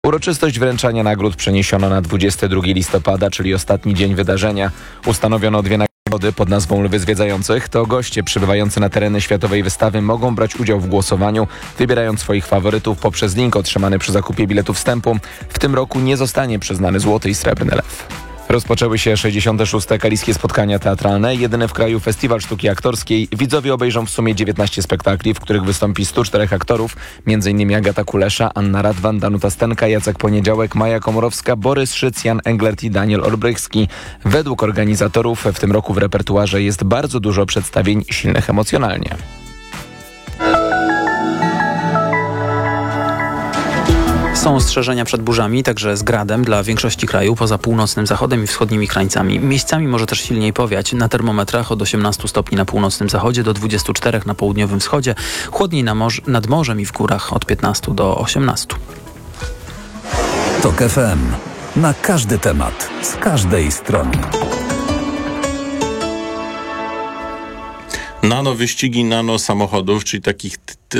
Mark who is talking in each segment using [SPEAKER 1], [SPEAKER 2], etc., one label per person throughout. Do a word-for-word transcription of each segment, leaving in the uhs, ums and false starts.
[SPEAKER 1] Uroczystość wręczania nagród przeniesiono na dwudziestego drugiego listopada, czyli ostatni dzień wydarzenia. Ustanowiono dwie nagrody pod nazwą Lwy Zwiedzających. To goście przybywający na tereny Światowej Wystawy mogą brać udział w głosowaniu, wybierając swoich faworytów poprzez link otrzymany przy zakupie biletu wstępu. W tym roku nie zostanie przyznany złoty i srebrny lew. Rozpoczęły się sześćdziesiąte szóste Kaliskie Spotkania Teatralne, jedyny w kraju festiwal sztuki aktorskiej. Widzowie obejrzą w sumie dziewiętnaście spektakli, w których wystąpi stu czterech aktorów, między innymi Agata Kulesza, Anna Radwan, Danuta Stenka, Jacek Poniedziałek, Maja Komorowska, Borys Szyc, Jan Englert i Daniel Olbrychski. Według organizatorów w tym roku w repertuarze jest bardzo dużo przedstawień silnych emocjonalnie.
[SPEAKER 2] Są ostrzeżenia przed burzami, także z gradem dla większości kraju, poza północnym zachodem i wschodnimi krańcami. Miejscami może też silniej powiać. Na termometrach od osiemnastu stopni na północnym zachodzie do dwudziestu czterech na południowym wschodzie. Chłodniej na morz- nad morzem i w górach od piętnastu do osiemnastu.
[SPEAKER 3] Tok F M. Na każdy temat, z każdej strony.
[SPEAKER 4] Nano wyścigi nano samochodów, czyli takich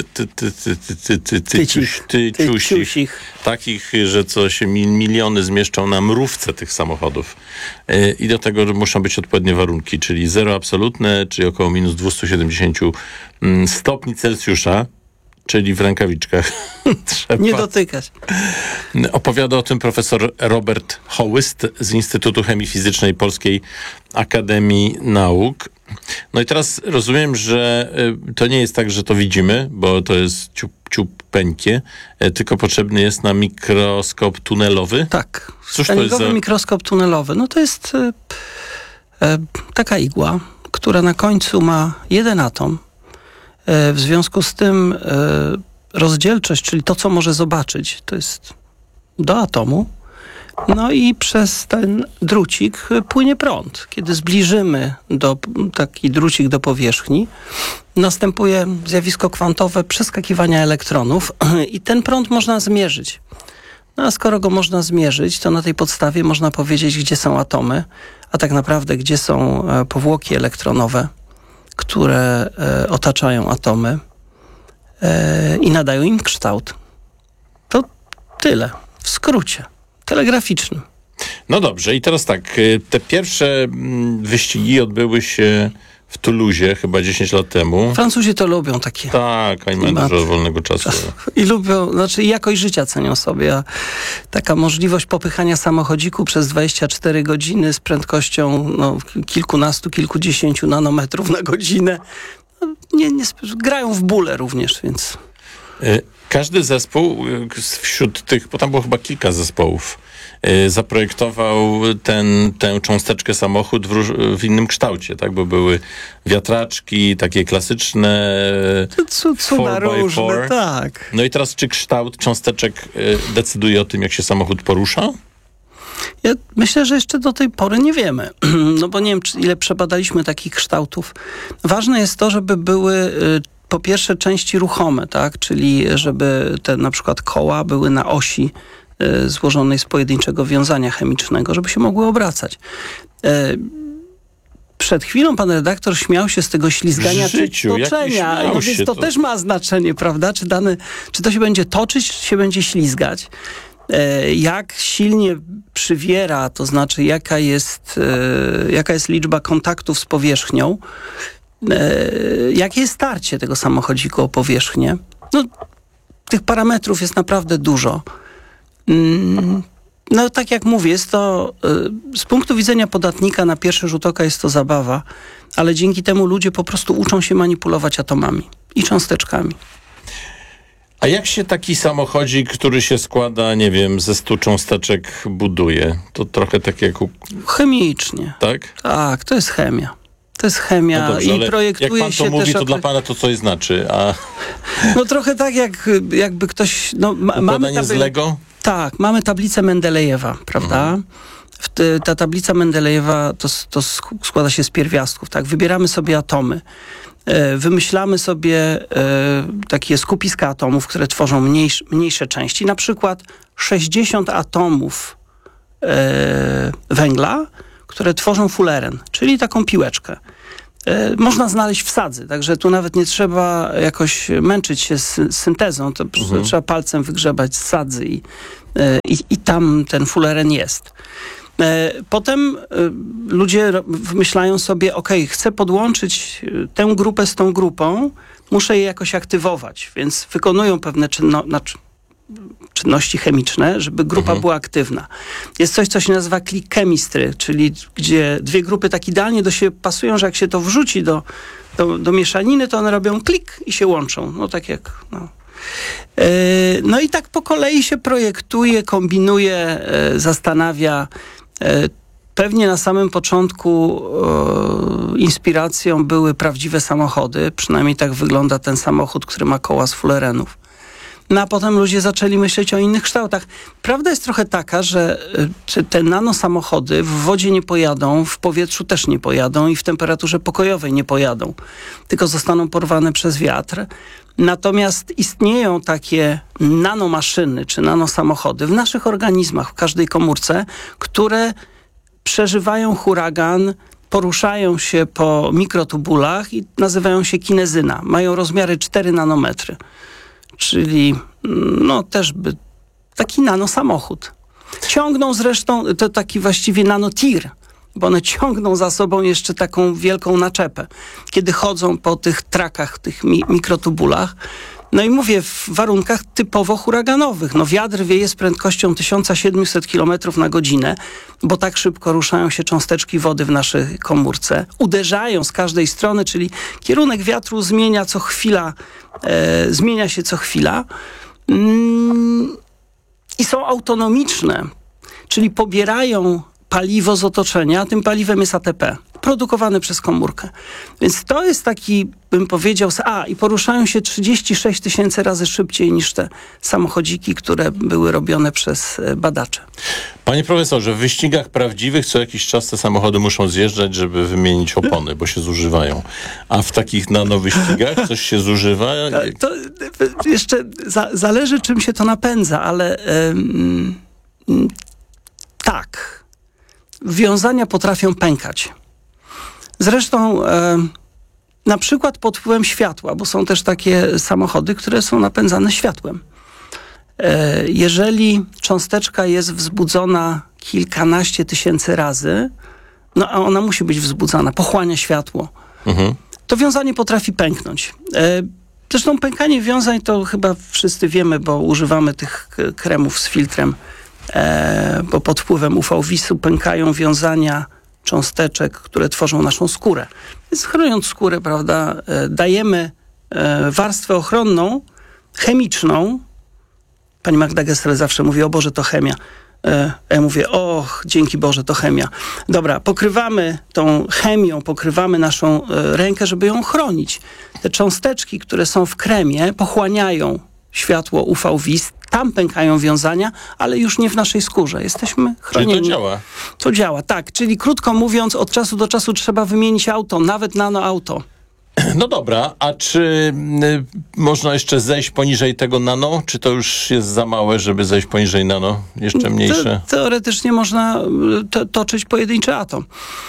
[SPEAKER 4] tyciusich, takich, że co się miliony zmieszczą na mrówce tych samochodów. I do tego muszą być odpowiednie warunki, czyli zero absolutne, czyli około minus dwieście siedemdziesiąt stopni Celsjusza, czyli w rękawiczkach. Trzeba.
[SPEAKER 5] Nie dotykać.
[SPEAKER 4] Opowiada o tym profesor Robert Hołyst z Instytutu Chemii Fizycznej Polskiej Akademii Nauk. No i teraz rozumiem, że to nie jest tak, że to widzimy, bo to jest ciup, ciupeńkie, tylko potrzebny jest na mikroskop tunelowy.
[SPEAKER 5] Tak.
[SPEAKER 4] Cóż to jest za...
[SPEAKER 5] mikroskop tunelowy. No to jest e, e, taka igła, która na końcu ma jeden atom. E, w związku z tym e, rozdzielczość, czyli to, co może zobaczyć, to jest do atomu. No i przez ten drucik płynie prąd. Kiedy zbliżymy do, taki drucik do powierzchni, następuje zjawisko kwantowe przeskakiwania elektronów i ten prąd można zmierzyć. No a skoro go można zmierzyć, to na tej podstawie można powiedzieć, gdzie są atomy, a tak naprawdę gdzie są powłoki elektronowe, które e, otaczają atomy e, i nadają im kształt. To tyle, w skrócie telegraficznym.
[SPEAKER 4] No dobrze, i teraz tak, te pierwsze wyścigi odbyły się w Toulousie chyba dziesięć lat temu.
[SPEAKER 5] Francuzi to lubią takie.
[SPEAKER 4] Tak, oni mają dużo wolnego czasu.
[SPEAKER 5] I lubią, znaczy jakość życia cenią sobie, a taka możliwość popychania samochodziku przez dwadzieścia cztery godziny z prędkością no, kilkunastu, kilkudziesięciu nanometrów na godzinę, no, nie, nie, grają w bóle również, więc...
[SPEAKER 4] Każdy zespół wśród tych, bo tam było chyba kilka zespołów, zaprojektował ten, tę cząsteczkę samochód w, róż, w innym kształcie, tak? Bo były wiatraczki, takie klasyczne
[SPEAKER 5] cuda różne, tak.
[SPEAKER 4] No i teraz czy kształt cząsteczek decyduje o tym, jak się samochód porusza?
[SPEAKER 5] Ja myślę, że jeszcze do tej pory nie wiemy. No bo nie wiem, czy ile przebadaliśmy takich kształtów. Ważne jest to, żeby były po pierwsze części ruchome, tak? Czyli żeby te na przykład koła były na osi y, złożonej z pojedynczego wiązania chemicznego, żeby się mogły obracać. Y, przed chwilą pan redaktor śmiał się z tego ślizgania czy toczenia. No więc to, to też ma znaczenie, prawda? Czy, dane, czy to się będzie toczyć, czy się będzie ślizgać. Y, jak silnie przywiera, to znaczy jaka jest, y, jaka jest liczba kontaktów z powierzchnią, jakie jest starcie tego samochodziku o powierzchnię. No, tych parametrów jest naprawdę dużo. No, tak jak mówię, jest to z punktu widzenia podatnika na pierwszy rzut oka jest to zabawa, ale dzięki temu ludzie po prostu uczą się manipulować atomami i cząsteczkami.
[SPEAKER 4] A jak się taki samochodzik, który się składa, nie wiem, ze stu cząsteczek buduje? To trochę tak jak...
[SPEAKER 5] Chemicznie.
[SPEAKER 4] Tak?
[SPEAKER 5] Tak, to jest chemia. To jest chemia
[SPEAKER 4] no dobrze,
[SPEAKER 5] i projektuje
[SPEAKER 4] jak pan to
[SPEAKER 5] się
[SPEAKER 4] mówi,
[SPEAKER 5] też...
[SPEAKER 4] to dla pana to coś znaczy, a...
[SPEAKER 5] No trochę tak, jak, jakby ktoś... No, ma, mamy
[SPEAKER 4] tabel... z Lego?
[SPEAKER 5] Tak, mamy tablicę Mendelejewa, prawda? Mhm. Te, ta tablica Mendelejewa to, to składa się z pierwiastków, tak? Wybieramy sobie atomy. E, wymyślamy sobie e, takie skupiska atomów, które tworzą mniejsz, mniejsze części. Na przykład sześćdziesiąt atomów e, węgla, które tworzą fuleren, czyli taką piłeczkę. e, można znaleźć w sadzy, także tu nawet nie trzeba jakoś męczyć się z syntezą, to mhm. trzeba palcem wygrzebać z sadzy i, e, i, i tam ten fuleren jest. Potem ludzie wymyślają sobie, ok, chcę podłączyć tę grupę z tą grupą, muszę je jakoś aktywować, więc wykonują pewne czynno, znaczy, czynności chemiczne, żeby grupa mhm. była aktywna. Jest coś, co się nazywa click chemistry, czyli gdzie dwie grupy tak idealnie do siebie pasują, że jak się to wrzuci do, do, do mieszaniny, to one robią klik i się łączą. No tak jak... No. No i tak po kolei się projektuje, kombinuje, zastanawia. Pewnie na samym początku e, inspiracją były prawdziwe samochody, przynajmniej tak wygląda ten samochód, który ma koła z fulerenów. No a potem ludzie zaczęli myśleć o innych kształtach. Prawda jest trochę taka, że e, te nanosamochody w wodzie nie pojadą, w powietrzu też nie pojadą i w temperaturze pokojowej nie pojadą, tylko zostaną porwane przez wiatr. Natomiast istnieją takie nanomaszyny czy nanosamochody w naszych organizmach, w każdej komórce, które przeżywają huragan, poruszają się po mikrotubulach i nazywają się kinezyna. Mają rozmiary cztery nanometry, czyli no też by taki nanosamochód. Ciągną zresztą, to taki właściwie nanotir, bo one ciągną za sobą jeszcze taką wielką naczepę, kiedy chodzą po tych trakach, tych mi- mikrotubulach. No i mówię, w warunkach typowo huraganowych. No wiatr wieje z prędkością tysiąc siedemset kilometrów na godzinę, bo tak szybko ruszają się cząsteczki wody w naszej komórce. Uderzają z każdej strony, czyli kierunek wiatru zmienia co chwila, e, zmienia się co chwila. Mm, I są autonomiczne, czyli pobierają paliwo z otoczenia, a tym paliwem jest A T P, produkowane przez komórkę. Więc to jest taki, bym powiedział, a i poruszają się trzydzieści sześć tysięcy razy szybciej niż te samochodziki, które były robione przez badaczy.
[SPEAKER 4] Panie profesorze, w wyścigach prawdziwych co jakiś czas te samochody muszą zjeżdżać, żeby wymienić opony, bo się zużywają. A w takich nanowyścigach coś się zużywa?
[SPEAKER 5] To jeszcze za, zależy, czym się to napędza, ale ym, tak. Wiązania potrafią pękać. Zresztą e, na przykład pod wpływem światła, bo są też takie samochody, które są napędzane światłem. E, jeżeli cząsteczka jest wzbudzona kilkanaście tysięcy razy, no a ona musi być wzbudzana, pochłania światło, mhm. to wiązanie potrafi pęknąć. E, zresztą pękanie wiązań to chyba wszyscy wiemy, bo używamy tych kremów z filtrem, E, bo pod wpływem U V wisu pękają wiązania cząsteczek, które tworzą naszą skórę. Więc chroniąc skórę, prawda, e, dajemy e, warstwę ochronną, chemiczną. Pani Magda Gessler zawsze mówi, o Boże, to chemia. E, ja mówię, och, dzięki Boże, to chemia. Dobra, pokrywamy tą chemią, pokrywamy naszą e, rękę, żeby ją chronić. Te cząsteczki, które są w kremie, pochłaniają światło U V vis, tam pękają wiązania, ale już nie w naszej skórze. Jesteśmy chronieni.
[SPEAKER 4] Czyli to działa?
[SPEAKER 5] To działa, tak. Czyli krótko mówiąc, od czasu do czasu trzeba wymienić auto, nawet nanoauto.
[SPEAKER 4] No dobra, a czy y, można jeszcze zejść poniżej tego nano? Czy to już jest za małe, żeby zejść poniżej nano? Jeszcze mniejsze?
[SPEAKER 5] Te, teoretycznie można to, toczyć pojedynczy atom.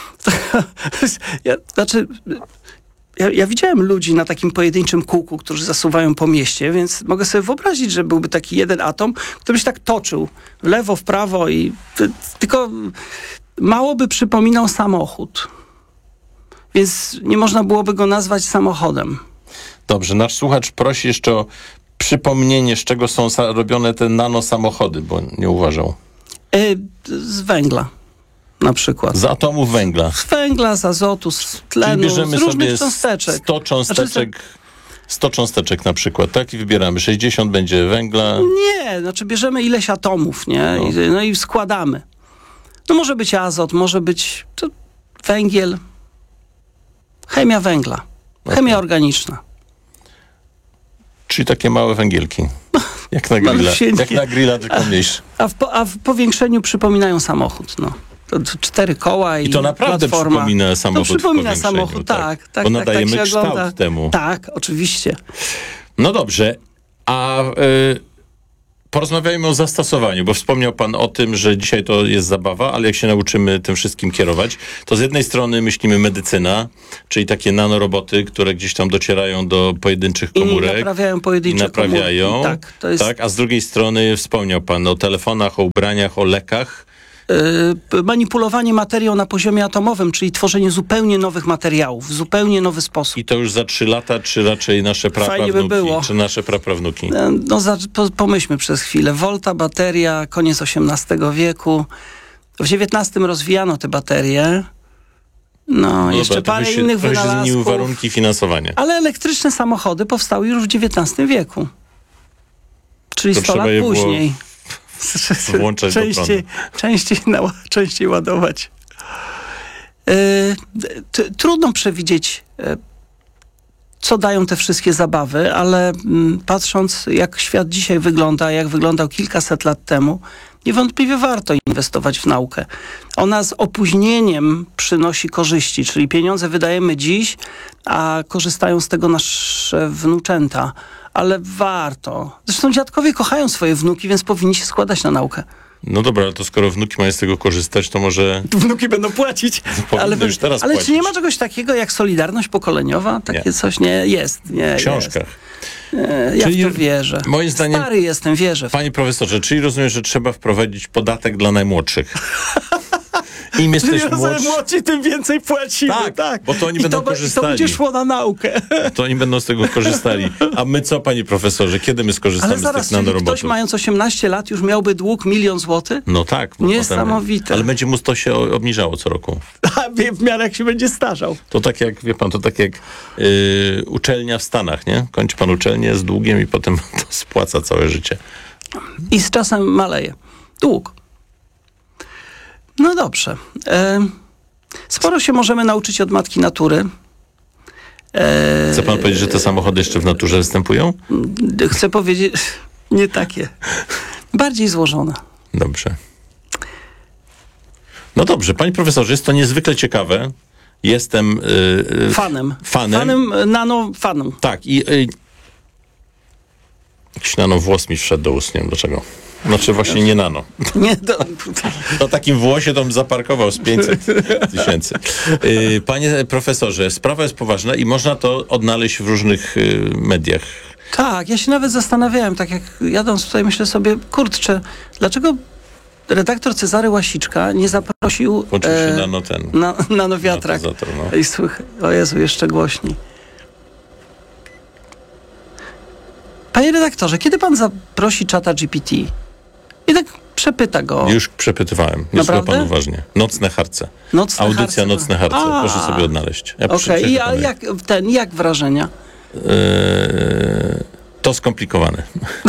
[SPEAKER 5] ja, znaczy... Ja, ja widziałem ludzi na takim pojedynczym kółku, którzy zasuwają po mieście, więc mogę sobie wyobrazić, że byłby taki jeden atom, który by się tak toczył w lewo, w prawo i t- tylko mało by przypominał samochód. Więc nie można byłoby go nazwać samochodem.
[SPEAKER 4] Dobrze, nasz słuchacz prosi jeszcze o przypomnienie, z czego są sa- robione te nanosamochody, bo nie uważał.
[SPEAKER 5] Y, z węgla. Na przykład.
[SPEAKER 4] Z atomów węgla.
[SPEAKER 5] Z węgla, z azotu, z tlenu, z różnych cząsteczek.
[SPEAKER 4] sto cząsteczek, sto cząsteczek na przykład, tak? I wybieramy. sześćdziesiąt będzie węgla.
[SPEAKER 5] Nie, znaczy bierzemy ileś atomów, nie?
[SPEAKER 4] No,
[SPEAKER 5] I, no i składamy. No może być azot, może być to węgiel. Chemia węgla. Chemia okay. organiczna.
[SPEAKER 4] Czyli takie małe węgielki. Jak na grilla. Jak na grilla, tylko mniejsze.
[SPEAKER 5] A, a, w, a w powiększeniu przypominają samochód, no. To cztery koła i,
[SPEAKER 4] I to naprawdę
[SPEAKER 5] platforma.
[SPEAKER 4] przypomina samochód.
[SPEAKER 5] To przypomina samochód, tak. tak, tak
[SPEAKER 4] Bo nadajemy
[SPEAKER 5] tak
[SPEAKER 4] kształt
[SPEAKER 5] ogląda.
[SPEAKER 4] temu.
[SPEAKER 5] Tak, oczywiście.
[SPEAKER 4] No dobrze, a y, porozmawiajmy o zastosowaniu, bo wspomniał pan o tym, że dzisiaj to jest zabawa, ale jak się nauczymy tym wszystkim kierować, to z jednej strony myślimy medycyna, czyli takie nanoroboty, które gdzieś tam docierają do pojedynczych komórek.
[SPEAKER 5] I naprawiają pojedyncze
[SPEAKER 4] i naprawiają,
[SPEAKER 5] komórki. Tak, to jest...
[SPEAKER 4] tak, a z drugiej strony wspomniał pan o telefonach, o ubraniach, o lekach.
[SPEAKER 5] Yy, manipulowanie materią na poziomie atomowym, czyli tworzenie zupełnie nowych materiałów, w zupełnie nowy sposób.
[SPEAKER 4] I to już za trzy lata, czy raczej nasze praprawnuki?
[SPEAKER 5] Fajnie by było.
[SPEAKER 4] Czy nasze praprawnuki?
[SPEAKER 5] No, za, po, pomyślmy przez chwilę. Volta, bateria, koniec osiemnastego wieku. W dziewiętnastym rozwijano te baterie. No,
[SPEAKER 4] No
[SPEAKER 5] jeszcze
[SPEAKER 4] dobra,
[SPEAKER 5] parę
[SPEAKER 4] się,
[SPEAKER 5] innych
[SPEAKER 4] trochę się zmieniły
[SPEAKER 5] wynalazków.
[SPEAKER 4] warunki finansowania.
[SPEAKER 5] Ale elektryczne samochody powstały już w dziewiętnastym wieku. Czyli
[SPEAKER 4] To
[SPEAKER 5] sto
[SPEAKER 4] trzeba
[SPEAKER 5] lat
[SPEAKER 4] je było
[SPEAKER 5] później.
[SPEAKER 4] włączać do
[SPEAKER 5] częściej, częściej, nała- częściej ładować. Yy, t- trudno przewidzieć, yy, co dają te wszystkie zabawy, ale mm, patrząc, jak świat dzisiaj wygląda, jak wyglądał kilkaset lat temu, niewątpliwie warto inwestować w naukę. Ona z opóźnieniem przynosi korzyści, czyli pieniądze wydajemy dziś, a korzystają z tego nasze wnuczęta. Ale warto. Zresztą dziadkowie kochają swoje wnuki, więc powinni się składać na naukę.
[SPEAKER 4] No dobra, ale to skoro wnuki mają z tego korzystać, to może...
[SPEAKER 5] Wnuki będą płacić.
[SPEAKER 4] Powinny
[SPEAKER 5] ale
[SPEAKER 4] już teraz
[SPEAKER 5] ale
[SPEAKER 4] płacić.
[SPEAKER 5] czy nie ma czegoś takiego jak solidarność pokoleniowa? Takie
[SPEAKER 4] Nie.
[SPEAKER 5] coś nie jest. Nie,
[SPEAKER 4] W książkach.
[SPEAKER 5] Jest. Nie, ja
[SPEAKER 4] Czyli
[SPEAKER 5] w to wierzę.
[SPEAKER 4] moim zdaniem-
[SPEAKER 5] Stary jestem, wierzę. W to.
[SPEAKER 4] Panie profesorze, czyli rozumiem, że trzeba wprowadzić podatek dla najmłodszych. Im jesteś młodszy,
[SPEAKER 5] młodsi, tym więcej płacimy.
[SPEAKER 4] Tak,
[SPEAKER 5] Tak,
[SPEAKER 4] bo to oni
[SPEAKER 5] I
[SPEAKER 4] będą
[SPEAKER 5] to, be- I
[SPEAKER 4] korzystali.
[SPEAKER 5] to będzie szło na naukę.
[SPEAKER 4] to oni będą z tego korzystali. A my co, panie profesorze, kiedy my skorzystamy
[SPEAKER 5] Ale zaraz,
[SPEAKER 4] z tych
[SPEAKER 5] czyli ktoś
[SPEAKER 4] nanorobotów?
[SPEAKER 5] mając osiemnaście lat już miałby dług milion złotych?
[SPEAKER 4] No tak. bo
[SPEAKER 5] Niesamowite.
[SPEAKER 4] Potem, ale będzie mu to się o- obniżało co roku.
[SPEAKER 5] A wie- w miarę jak się będzie starzał.
[SPEAKER 4] To tak jak, wie pan, to tak jak yy, uczelnia w Stanach, nie? Kończy pan uczelnię z długiem i potem to spłaca całe życie.
[SPEAKER 5] I z czasem maleje. Dług. No dobrze. E, sporo się możemy nauczyć od matki natury. E,
[SPEAKER 4] Chce pan powiedzieć, że te samochody jeszcze w naturze występują?
[SPEAKER 5] Chcę powiedzieć, nie takie. Bardziej złożone.
[SPEAKER 4] Dobrze. No dobrze, panie profesorze, jest to niezwykle ciekawe. Jestem yy,
[SPEAKER 5] Fanem.
[SPEAKER 4] fanem.
[SPEAKER 5] Fanem, nano fanem.
[SPEAKER 4] Tak, i yy, jakiś nano włos mi wszedł do ust, nie wiem dlaczego. Znaczy właśnie nie nano.
[SPEAKER 5] Nie, do,
[SPEAKER 4] Na takim włosie to bym zaparkował z pięćset tysięcy. Yy, panie profesorze, sprawa jest poważna i można to odnaleźć w różnych yy, mediach.
[SPEAKER 5] tak, ja się nawet zastanawiałem, tak jak jadąc tutaj, myślę sobie, kurczę, dlaczego redaktor Cezary Łasiczka nie zaprosił
[SPEAKER 4] Włączył się nano ten.
[SPEAKER 5] na, nanowiatrak.
[SPEAKER 4] Nanozator, no.
[SPEAKER 5] I słuchaj, o Jezu, jeszcze głośniej. Panie redaktorze, kiedy pan zaprosi czata G P T? I tak przepyta go.
[SPEAKER 4] Już przepytywałem. Nie słucha
[SPEAKER 5] Naprawdę?
[SPEAKER 4] pan uważnie. Nocne harce.
[SPEAKER 5] Nocne
[SPEAKER 4] Audycja
[SPEAKER 5] harce.
[SPEAKER 4] Nocne harce.
[SPEAKER 5] A.
[SPEAKER 4] Proszę sobie odnaleźć. Ja
[SPEAKER 5] Okej,
[SPEAKER 4] przeczytam
[SPEAKER 5] i a
[SPEAKER 4] panu.
[SPEAKER 5] jak, ten, jak wrażenia?
[SPEAKER 4] Eee, to skomplikowane.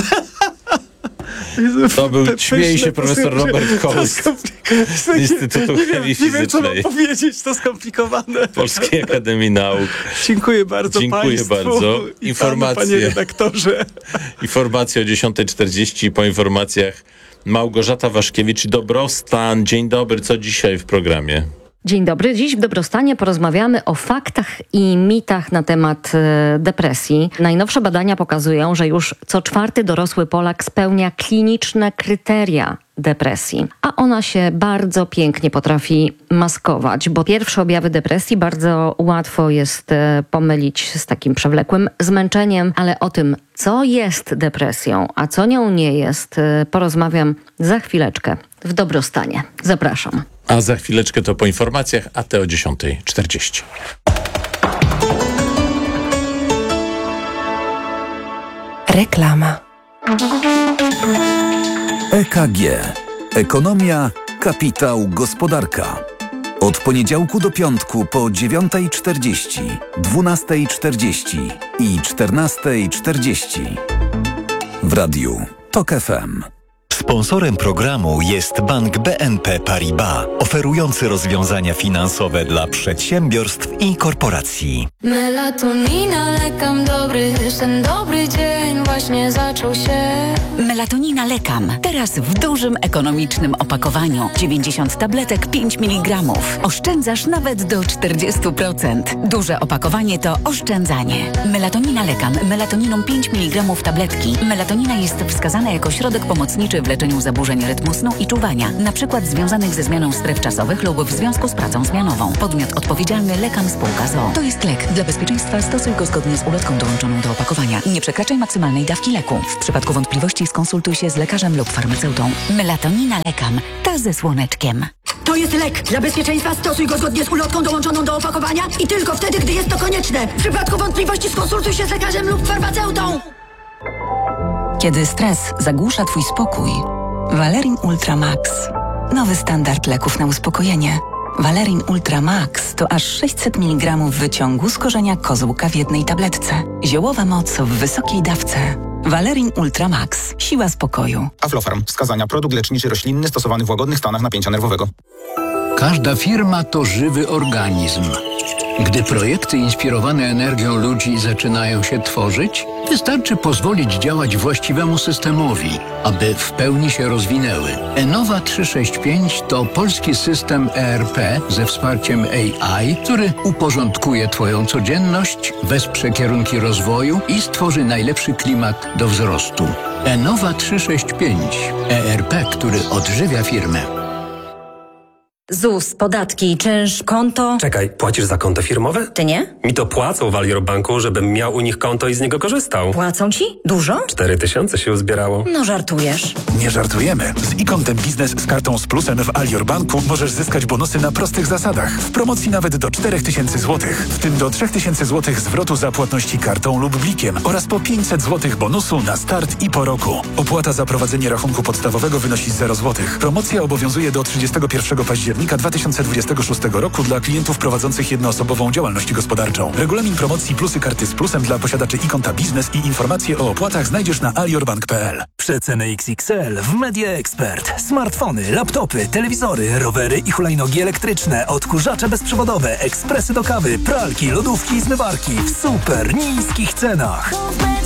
[SPEAKER 4] To był, śmieje się profesor Robert Hołys z Instytutu Chemii
[SPEAKER 5] Nie wiem, co mam
[SPEAKER 4] Fizycznej
[SPEAKER 5] powiedzieć, to skomplikowane.
[SPEAKER 4] Polskiej Akademii Nauk.
[SPEAKER 5] Dziękuję bardzo
[SPEAKER 4] Dziękuję
[SPEAKER 5] państwu.
[SPEAKER 4] bardzo.
[SPEAKER 5] I
[SPEAKER 4] Informacje.
[SPEAKER 5] panu, panie redaktorze.
[SPEAKER 4] Informacje o dziesiąta czterdzieści. Po informacjach Małgorzata Waszkiewicz. Dobrostan. Dzień dobry. Co dzisiaj w programie?
[SPEAKER 6] Dzień dobry. Dziś w Dobrostanie porozmawiamy o faktach i mitach na temat e, depresji. Najnowsze badania pokazują, że już co czwarty dorosły Polak spełnia kliniczne kryteria depresji, a ona się bardzo pięknie potrafi maskować, bo pierwsze objawy depresji bardzo łatwo jest e, pomylić z takim przewlekłym zmęczeniem, ale o tym, co jest depresją, a co nią nie jest, e, porozmawiam za chwileczkę w Dobrostanie. Zapraszam.
[SPEAKER 4] A za chwileczkę to po informacjach, a te o dziesiąta czterdzieści.
[SPEAKER 7] Reklama.
[SPEAKER 3] E K G. Ekonomia, kapitał, gospodarka. Od poniedziałku do piątku po dziewiąta czterdzieści, dwunasta czterdzieści i czternasta czterdzieści. W radiu TOK F M.
[SPEAKER 8] Sponsorem programu jest Bank B N P Paribas, oferujący rozwiązania finansowe dla przedsiębiorstw i korporacji.
[SPEAKER 9] Melatonina, lekam dobry sen, dobry dzień właśnie zaczął się. Melatonina Lekam. Teraz w dużym, ekonomicznym opakowaniu. dziewięćdziesiąt tabletek, pięć miligramów. Oszczędzasz nawet do czterdzieści procent. Duże opakowanie to oszczędzanie. Melatonina Lekam. Melatoniną pięć miligramów tabletki. Melatonina jest wskazana jako środek pomocniczy w leczeniu zaburzeń rytmu snu i czuwania, na przykład związanych ze zmianą stref czasowych lub w związku z pracą zmianową. Podmiot odpowiedzialny Lekam Spółka z o o. To jest lek. Dla bezpieczeństwa stosuj go zgodnie z ulotką dołączoną do opakowania. Nie przekraczaj maksymalnej dawki leku. W przypadku wątpliwości skonsultuj się z lekarzem lub farmaceutą. Melatonina Lekam. Ta ze słoneczkiem.
[SPEAKER 10] To jest lek. Dla bezpieczeństwa stosuj go zgodnie z ulotką dołączoną do opakowania i tylko wtedy, gdy jest to konieczne. W przypadku wątpliwości skonsultuj się z lekarzem lub farmaceutą.
[SPEAKER 9] Kiedy stres zagłusza twój spokój, Valerin Ultra Max. Nowy standard leków na uspokojenie. Valerin Ultra Max to aż sześćset miligramów wyciągu z korzenia kozłka w jednej tabletce. Ziołowa moc w wysokiej dawce. Valerin Ultra Max. Siła spokoju.
[SPEAKER 11] Aflofarm. Wskazania: produkt leczniczy roślinny stosowany w łagodnych stanach napięcia nerwowego.
[SPEAKER 12] Każda firma to żywy organizm. Gdy projekty inspirowane energią ludzi zaczynają się tworzyć, wystarczy pozwolić działać właściwemu systemowi, aby w pełni się rozwinęły. Enova trzysta sześćdziesiąt pięć to polski system E R P ze wsparciem A I, który uporządkuje Twoją codzienność, wesprze kierunki rozwoju i stworzy najlepszy klimat do wzrostu. Enova trzysta sześćdziesiąt pięć. E R P, który odżywia firmę.
[SPEAKER 13] Z U S, podatki, czynsz, konto...
[SPEAKER 14] Czekaj, płacisz za konto firmowe?
[SPEAKER 13] Ty nie?
[SPEAKER 14] Mi to płacą w Alior Banku, żebym miał u nich konto i z niego korzystał.
[SPEAKER 13] Płacą ci? Dużo?
[SPEAKER 14] Cztery tysiące się uzbierało.
[SPEAKER 13] No żartujesz.
[SPEAKER 15] Nie żartujemy. Z e-kontem biznes z kartą z plusem w Alior Banku możesz zyskać bonusy na prostych zasadach. W promocji nawet do czterech tysięcy złotych. W tym do trzech tysięcy złotych zwrotu za płatności kartą lub blikiem oraz po pięćset złotych bonusu na start i po roku. Opłata za prowadzenie rachunku podstawowego wynosi zero złotych. Promocja obowiązuje do trzydziestego pierwszego października dwa tysiące dwudziestego szóstego roku dla klientów prowadzących jednoosobową działalność gospodarczą. Regulamin promocji plusy karty z plusem dla posiadaczy e-konta biznes i informacje o opłatach znajdziesz na aliorbank kropka p l.
[SPEAKER 16] Przeceny X X L w Media Expert. Smartfony, laptopy, telewizory, rowery i hulajnogi elektryczne, odkurzacze bezprzewodowe, ekspresy do kawy, pralki, lodówki i zmywarki w super niskich cenach.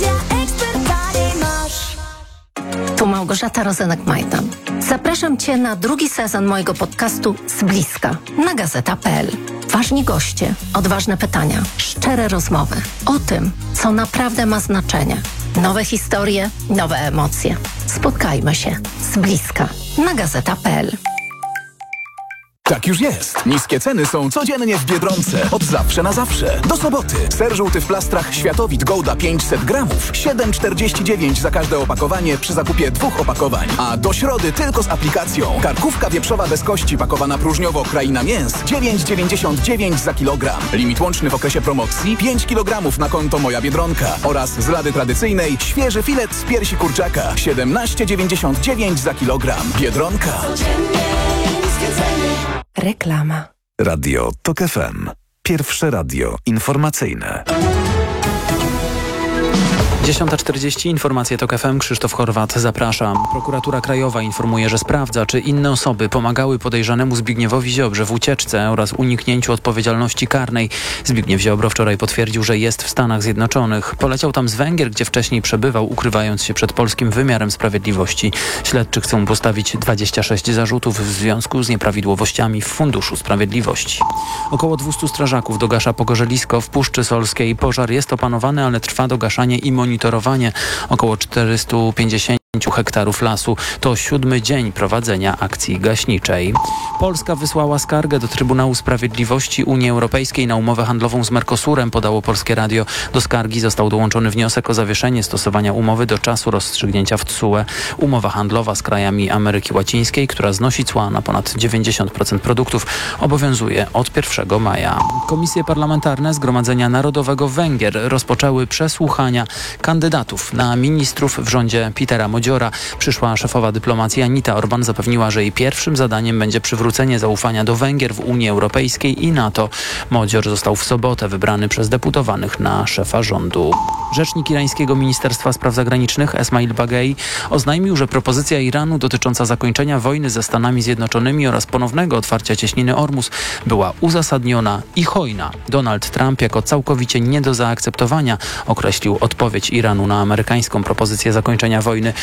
[SPEAKER 17] Tu Małgorzata Rozenek-Majdan. Zapraszam Cię na drugi sezon mojego podcastu Z bliska na gazeta kropka p l. Ważni goście, odważne pytania, szczere rozmowy o tym, co naprawdę ma znaczenie. Nowe historie, nowe emocje. Spotkajmy się z bliska na gazeta kropka p l.
[SPEAKER 3] Tak już jest. Niskie ceny są codziennie w Biedronce. Od zawsze na zawsze. Do soboty. Ser żółty w plastrach Światowit Gouda pięćset gramów. siedem czterdzieści dziewięć za każde opakowanie przy zakupie dwóch opakowań. A do środy tylko z aplikacją. Karkówka wieprzowa bez kości pakowana próżniowo Kraina Mięs. dziewięć dziewięćdziesiąt dziewięć za kilogram. Limit łączny w okresie promocji pięć kilogramów na konto Moja Biedronka. Oraz z lady tradycyjnej świeży filet z piersi kurczaka. siedemnaście dziewięćdziesiąt dziewięć za kilogram. Biedronka.
[SPEAKER 7] Reklama.
[SPEAKER 3] Radio Tok F M. Pierwsze radio informacyjne.
[SPEAKER 2] dziesiąta czterdzieści, informacje TOK F M, Krzysztof Horwat, zapraszam. Prokuratura Krajowa informuje, że sprawdza, czy inne osoby pomagały podejrzanemu Zbigniewowi Ziobrze w ucieczce oraz uniknięciu odpowiedzialności karnej. Zbigniew Ziobro wczoraj potwierdził, że jest w Stanach Zjednoczonych. Poleciał tam z Węgier, gdzie wcześniej przebywał, ukrywając się przed polskim wymiarem sprawiedliwości. Śledczy chcą postawić dwadzieścia sześć zarzutów w związku z nieprawidłowościami w Funduszu Sprawiedliwości. Około dwieście strażaków dogasza pogorzelisko w Puszczy Solskiej. Pożar jest opanowany, ale trwa dogaszanie i monitorowanie. Około czterysta pięćdziesiąt hektarów lasu. To siódmy dzień prowadzenia akcji gaśniczej. Polska wysłała skargę do Trybunału Sprawiedliwości Unii Europejskiej na umowę handlową z Mercosurem, podało Polskie Radio. Do skargi został dołączony wniosek o zawieszenie stosowania umowy do czasu rozstrzygnięcia w T S U E. Umowa handlowa z krajami Ameryki Łacińskiej, która znosi cła na ponad dziewięćdziesiąt procent produktów, obowiązuje od pierwszego maja. Komisje parlamentarne Zgromadzenia Narodowego Węgier rozpoczęły przesłuchania kandydatów na ministrów w rządzie Petera Modziora. Przyszła szefowa dyplomacji Anita Orban zapewniła, że jej pierwszym zadaniem będzie przywrócenie zaufania do Węgier w Unii Europejskiej i NATO. Modzior został w sobotę wybrany przez deputowanych na szefa rządu. Rzecznik irańskiego Ministerstwa Spraw Zagranicznych Esmail Bagei oznajmił, że propozycja Iranu dotycząca zakończenia wojny ze Stanami Zjednoczonymi oraz ponownego otwarcia cieśniny Ormus była uzasadniona i hojna. Donald Trump jako całkowicie nie do zaakceptowania określił odpowiedź Iranu na amerykańską propozycję zakończenia wojny.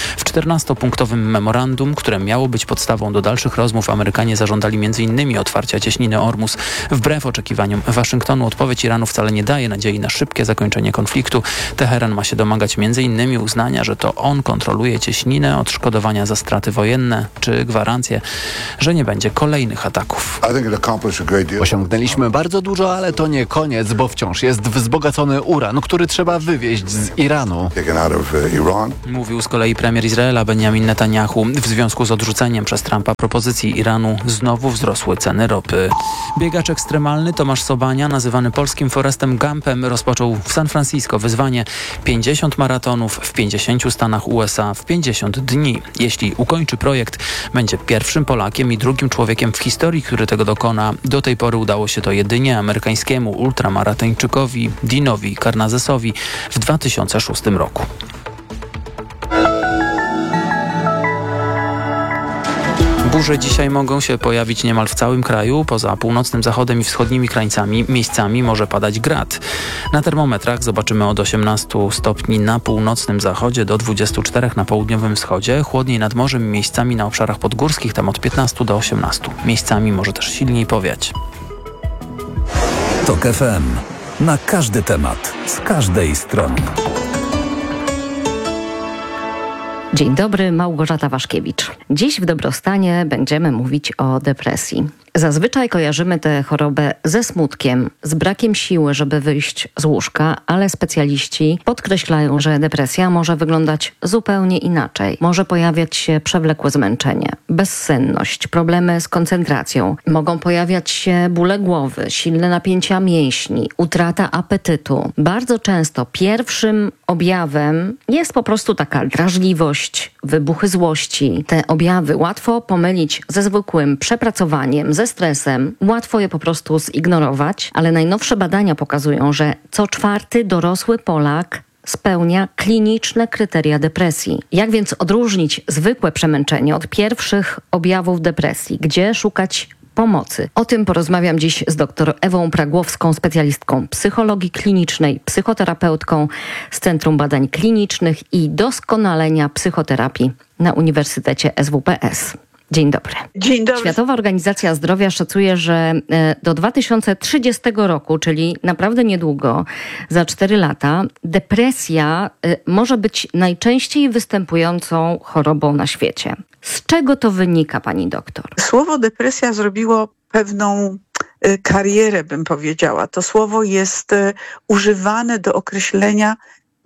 [SPEAKER 2] W czternastopunktowym memorandum, które miało być podstawą do dalszych rozmów, Amerykanie zażądali między innymi otwarcia cieśniny Ormus. Wbrew oczekiwaniom Waszyngtonu odpowiedź Iranu wcale nie daje nadziei na szybkie zakończenie konfliktu. Teheran ma się domagać między innymi uznania, że to on kontroluje cieśninę, odszkodowania za straty wojenne czy gwarancję, że nie będzie kolejnych ataków.
[SPEAKER 18] Osiągnęliśmy bardzo dużo, ale to nie koniec, bo wciąż jest wzbogacony uran, który trzeba wywieźć z Iranu.
[SPEAKER 2] Mówił z kolei premier Izraela Benjamin Netanyahu. W związku z odrzuceniem przez Trumpa propozycji Iranu znowu wzrosły ceny ropy. Biegacz ekstremalny Tomasz Sobania, nazywany polskim Forrestem Gumpem, rozpoczął w San Francisco wyzwanie pięćdziesiąt maratonów w pięćdziesięciu stanach U S A w pięćdziesiąt dni. Jeśli ukończy projekt, będzie pierwszym Polakiem i drugim człowiekiem w historii, który tego dokona. Do tej pory udało się to jedynie amerykańskiemu ultramaratończykowi Dinowi Karnazesowi w dwa tysiące szóstym roku. Burze dzisiaj mogą się pojawić niemal w całym kraju. Poza północnym zachodem i wschodnimi krańcami miejscami może padać grad. Na termometrach zobaczymy od osiemnastu stopni na północnym zachodzie do dwudziestu czterech na południowym wschodzie. Chłodniej nad morzem, miejscami na obszarach podgórskich, tam od piętnastu do osiemnastu. Miejscami może też silniej powiać.
[SPEAKER 3] Tok F M. Na każdy temat, z każdej strony.
[SPEAKER 6] Dzień dobry, Małgorzata Waszkiewicz. Dziś w Dobrostanie będziemy mówić o depresji. Zazwyczaj kojarzymy tę chorobę ze smutkiem, z brakiem siły, żeby wyjść z łóżka, ale specjaliści podkreślają, że depresja może wyglądać zupełnie inaczej. Może pojawiać się przewlekłe zmęczenie, bezsenność, problemy z koncentracją. Mogą pojawiać się bóle głowy, silne napięcia mięśni, utrata apetytu. Bardzo często pierwszym objawem jest po prostu taka drażliwość, wybuchy złości. Te objawy łatwo pomylić ze zwykłym przepracowaniem, ze stresem. Łatwo je po prostu zignorować, ale najnowsze badania pokazują, że co czwarty dorosły Polak spełnia kliniczne kryteria depresji. Jak więc odróżnić zwykłe przemęczenie od pierwszych objawów depresji? Gdzie szukać pomocy? O tym porozmawiam dziś z dr Ewą Pragłowską, specjalistką psychologii klinicznej, psychoterapeutką z Centrum Badań Klinicznych i Doskonalenia Psychoterapii na Uniwersytecie S W P S. Dzień dobry.
[SPEAKER 19] Dzień dobry.
[SPEAKER 6] Światowa Organizacja Zdrowia szacuje, że do dwa tysiące trzydziestego roku, czyli naprawdę niedługo, za cztery lata, depresja może być najczęściej występującą chorobą na świecie. Z czego to wynika, pani doktor?
[SPEAKER 19] Słowo depresja zrobiło pewną karierę, bym powiedziała. To słowo jest używane do określenia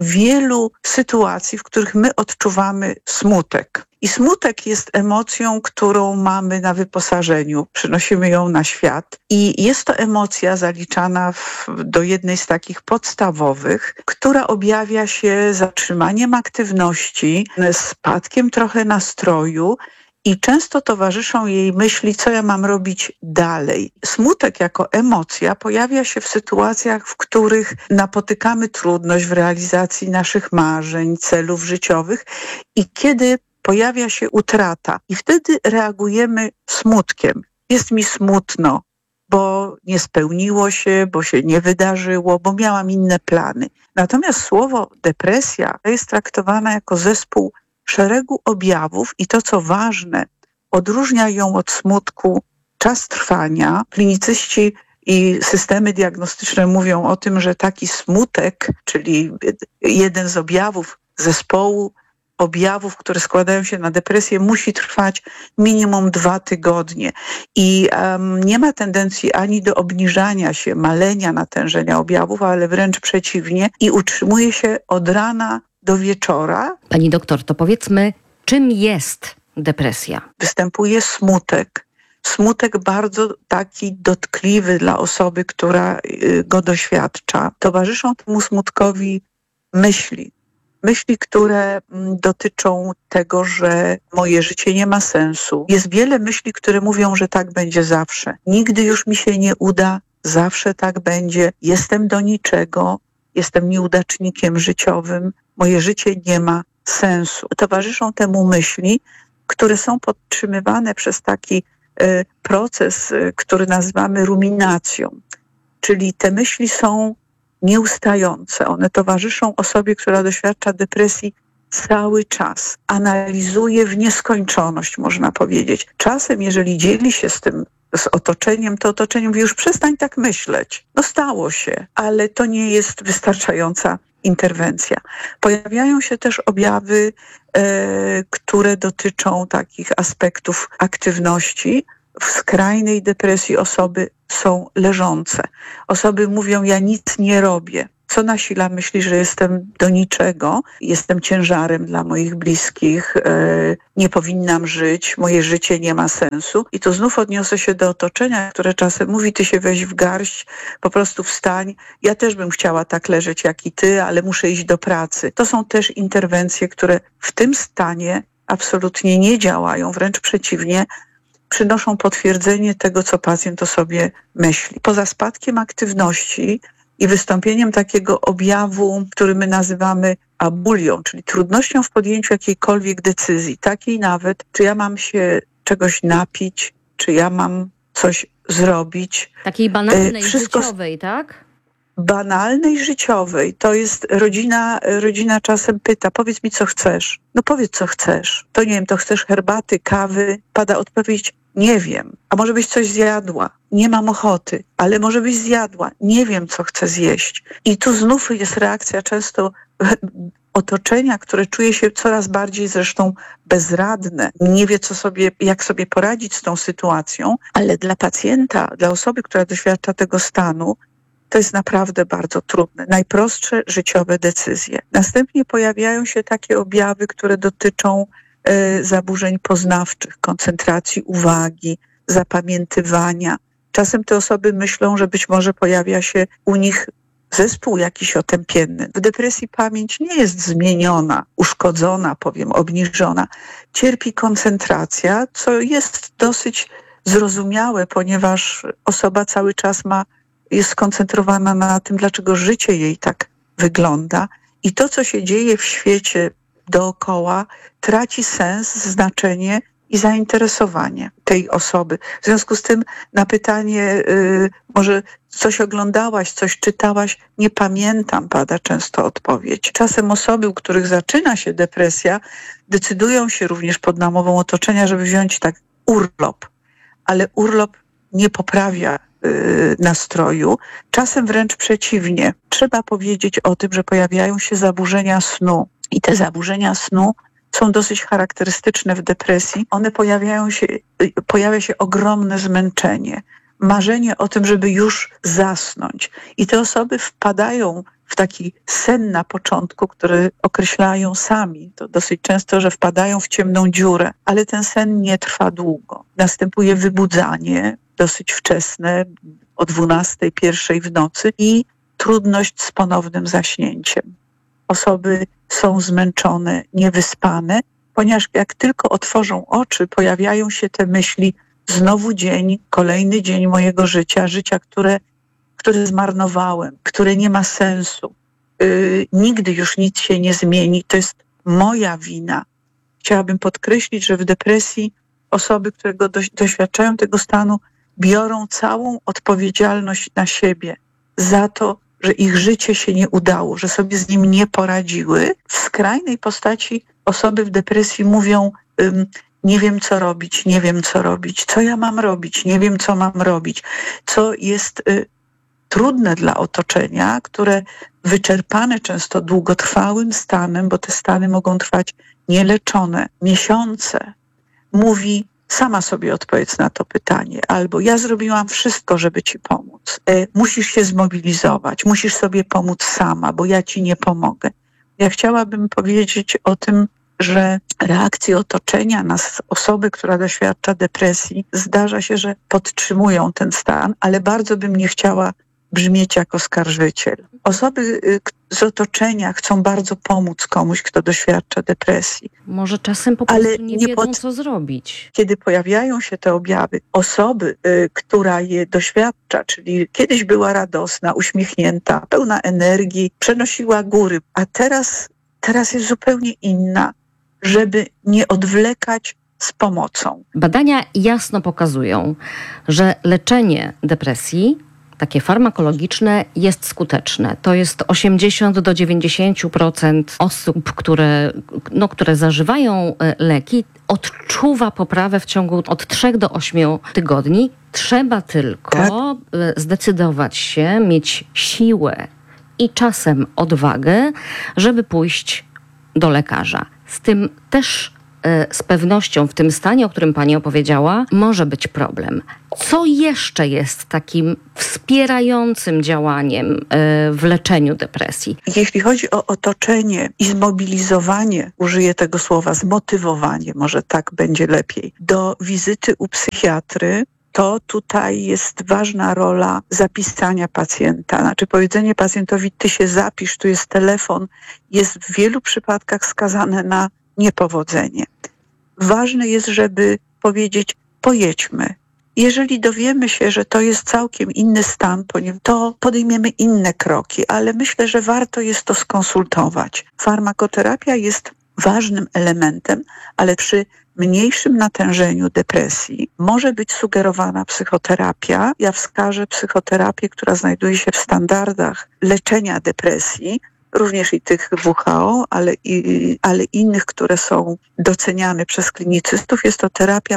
[SPEAKER 19] wielu sytuacji, w których my odczuwamy smutek. I smutek jest emocją, którą mamy na wyposażeniu, przynosimy ją na świat i jest to emocja zaliczana w, do jednej z takich podstawowych, która objawia się zatrzymaniem aktywności, spadkiem trochę nastroju, i często towarzyszą jej myśli, co ja mam robić dalej. Smutek jako emocja pojawia się w sytuacjach, w których napotykamy trudność w realizacji naszych marzeń, celów życiowych i kiedy pojawia się utrata. I wtedy reagujemy smutkiem. Jest mi smutno, bo nie spełniło się, bo się nie wydarzyło, bo miałam inne plany. Natomiast słowo depresja jest traktowane jako zespół szeregu objawów i to, co ważne, odróżnia ją od smutku czas trwania. Klinicyści i systemy diagnostyczne mówią o tym, że taki smutek, czyli jeden z objawów zespołu objawów, które składają się na depresję, musi trwać minimum dwa tygodnie. I um, nie ma tendencji ani do obniżania się, malenia natężenia objawów, ale wręcz przeciwnie i utrzymuje się od rana do wieczora.
[SPEAKER 6] Pani doktor, to powiedzmy, czym jest depresja?
[SPEAKER 19] Występuje smutek. Smutek bardzo taki dotkliwy dla osoby, która go doświadcza. Towarzyszą temu smutkowi myśli. Myśli, które dotyczą tego, że moje życie nie ma sensu. Jest wiele myśli, które mówią, że tak będzie zawsze. Nigdy już mi się nie uda, zawsze tak będzie. Jestem do niczego, jestem nieudacznikiem życiowym. Moje życie nie ma sensu. Towarzyszą temu myśli, które są podtrzymywane przez taki y, proces, y, który nazywamy ruminacją. Czyli te myśli są nieustające. One towarzyszą osobie, która doświadcza depresji cały czas analizuje w nieskończoność, można powiedzieć. Czasem, jeżeli dzieli się z tym, z otoczeniem, to otoczenie mówi, już przestań tak myśleć. No stało się, ale to nie jest wystarczająca interwencja. Pojawiają się też objawy, e, które dotyczą takich aspektów aktywności. W skrajnej depresji osoby są leżące. Osoby mówią, ja nic nie robię. Co nasila myśli, że jestem do niczego, jestem ciężarem dla moich bliskich, e, nie powinnam żyć, moje życie nie ma sensu. I tu znów odniosę się do otoczenia, które czasem mówi, ty się weź w garść, po prostu wstań. Ja też bym chciała tak leżeć jak i ty, ale muszę iść do pracy. To są też interwencje, które w tym stanie absolutnie nie działają, wręcz przeciwnie, przynoszą potwierdzenie tego, co pacjent o sobie myśli. Poza spadkiem aktywności i wystąpieniem takiego objawu, który my nazywamy abulią, czyli trudnością w podjęciu jakiejkolwiek decyzji, takiej nawet, czy ja mam się czegoś napić, czy ja mam coś zrobić.
[SPEAKER 6] Takiej banalnej,
[SPEAKER 19] Wszystko
[SPEAKER 6] życiowej, tak?
[SPEAKER 19] Banalnej, życiowej. To jest rodzina, rodzina czasem pyta, powiedz mi, co chcesz. No powiedz, co chcesz. To nie wiem, to chcesz herbaty, kawy? Pada odpowiedź, nie wiem. A może byś coś zjadła? Nie mam ochoty, ale może byś zjadła. Nie wiem, co chcę zjeść. I tu znów jest reakcja często otoczenia, które czuje się coraz bardziej zresztą bezradne. Nie wie, co sobie, jak sobie poradzić z tą sytuacją, ale dla pacjenta, dla osoby, która doświadcza tego stanu, to jest naprawdę bardzo trudne. Najprostsze życiowe decyzje. Następnie pojawiają się takie objawy, które dotyczą e, zaburzeń poznawczych, koncentracji uwagi, zapamiętywania. Czasem te osoby myślą, że być może pojawia się u nich zespół jakiś otępienny. W depresji pamięć nie jest zmieniona, uszkodzona, powiem, obniżona. Cierpi koncentracja, co jest dosyć zrozumiałe, ponieważ osoba cały czas ma jest skoncentrowana na tym, dlaczego życie jej tak wygląda i to, co się dzieje w świecie dookoła, traci sens, znaczenie i zainteresowanie tej osoby. W związku z tym na pytanie, yy, może coś oglądałaś, coś czytałaś, nie pamiętam, pada często odpowiedź. Czasem osoby, u których zaczyna się depresja, decydują się również pod namową otoczenia, żeby wziąć tak urlop, ale urlop nie poprawia nastroju. Czasem wręcz przeciwnie. Trzeba powiedzieć o tym, że pojawiają się zaburzenia snu i te zaburzenia snu są dosyć charakterystyczne w depresji. One pojawiają się, pojawia się ogromne zmęczenie, marzenie o tym, żeby już zasnąć. I te osoby wpadają w taki sen na początku, który określają sami. To dosyć często, że wpadają w ciemną dziurę, ale ten sen nie trwa długo. Następuje wybudzanie, dosyć wczesne, o dwunastej, pierwszej w nocy i trudność z ponownym zaśnięciem. Osoby są zmęczone, niewyspane, ponieważ jak tylko otworzą oczy, pojawiają się te myśli, znowu dzień, kolejny dzień mojego życia, życia, które, które zmarnowałem, które nie ma sensu. Yy, nigdy już nic się nie zmieni, to jest moja wina. Chciałabym podkreślić, że w depresji osoby, które go do, doświadczają tego stanu, biorą całą odpowiedzialność na siebie za to, że ich życie się nie udało, że sobie z nim nie poradziły. W skrajnej postaci osoby w depresji mówią, ym, nie wiem co robić, nie wiem co robić, co ja mam robić, nie wiem co mam robić, co jest y, trudne dla otoczenia, które wyczerpane często długotrwałym stanem, bo te stany mogą trwać nieleczone miesiące, mówi, sama sobie odpowiedz na to pytanie. Albo ja zrobiłam wszystko, żeby ci pomóc. E, musisz się zmobilizować, musisz sobie pomóc sama, bo ja ci nie pomogę. Ja chciałabym powiedzieć o tym, że reakcje otoczenia na osobę, która doświadcza depresji, zdarza się, że podtrzymują ten stan, ale bardzo bym nie chciała brzmieć jak oskarżyciel. Osoby z otoczenia chcą bardzo pomóc komuś, kto doświadcza depresji.
[SPEAKER 6] Może czasem po prostu ale nie, nie wiedzą, pod... co zrobić.
[SPEAKER 19] Kiedy pojawiają się te objawy, osoby, y, która je doświadcza, czyli kiedyś była radosna, uśmiechnięta, pełna energii, przenosiła góry, a teraz, teraz jest zupełnie inna, żeby nie odwlekać z pomocą.
[SPEAKER 6] Badania jasno pokazują, że leczenie depresji takie farmakologiczne jest skuteczne. To jest osiemdziesiąt do dziewięćdziesięciu procent osób, które, no, które zażywają leki, odczuwa poprawę w ciągu od trzech do ośmiu tygodni. Trzeba tylko tak. zdecydować się, mieć siłę i czasem odwagę, żeby pójść do lekarza. Z tym też z pewnością w tym stanie, o którym pani opowiedziała, może być problem. Co jeszcze jest takim wspierającym działaniem w leczeniu depresji?
[SPEAKER 19] Jeśli chodzi o otoczenie i zmobilizowanie, użyję tego słowa, zmotywowanie, może tak będzie lepiej, do wizyty u psychiatry, to tutaj jest ważna rola zapisania pacjenta. Znaczy powiedzenie pacjentowi, ty się zapisz, tu jest telefon, jest w wielu przypadkach skazane na niepowodzenie. Ważne jest, żeby powiedzieć, pojedźmy. Jeżeli dowiemy się, że to jest całkiem inny stan, to podejmiemy inne kroki, ale myślę, że warto jest to skonsultować. Farmakoterapia jest ważnym elementem, ale przy mniejszym natężeniu depresji może być sugerowana psychoterapia. Ja wskażę psychoterapię, która znajduje się w standardach leczenia depresji, również i tych W H O, ale, i, ale innych, które są doceniane przez klinicystów. Jest to terapia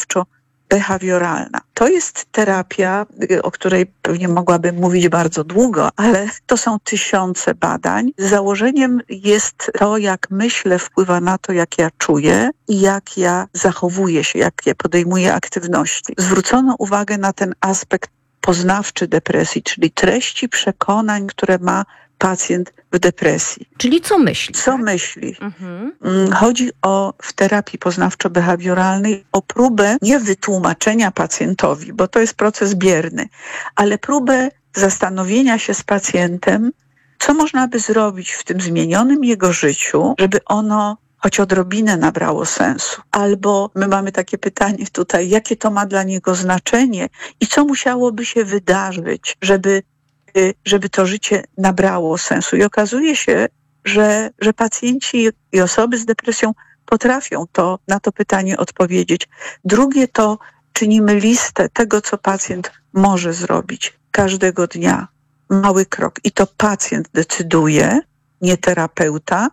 [SPEAKER 19] poznawczo-behawioralna. To jest terapia, o której pewnie mogłabym mówić bardzo długo, ale to są tysiące badań. Założeniem jest to, jak myślę, wpływa na to, jak ja czuję i jak ja zachowuję się, jak ja podejmuję aktywności. Zwrócono uwagę na ten aspekt poznawczy depresji, czyli treści przekonań, które ma pacjent w depresji.
[SPEAKER 6] Czyli co myśli?
[SPEAKER 19] Co myśli? Mhm. Chodzi o, w terapii poznawczo-behawioralnej o próbę nie wytłumaczenia pacjentowi, bo to jest proces bierny, ale próbę zastanowienia się z pacjentem, co można by zrobić w tym zmienionym jego życiu, żeby ono choć odrobinę nabrało sensu. Albo my mamy takie pytanie tutaj, jakie to ma dla niego znaczenie i co musiałoby się wydarzyć, żeby żeby to życie nabrało sensu. I okazuje się, że, że pacjenci i osoby z depresją potrafią to, na to pytanie odpowiedzieć. Drugie to czynimy listę tego, co pacjent może zrobić każdego dnia. Mały krok. I to pacjent decyduje, nie terapeuta,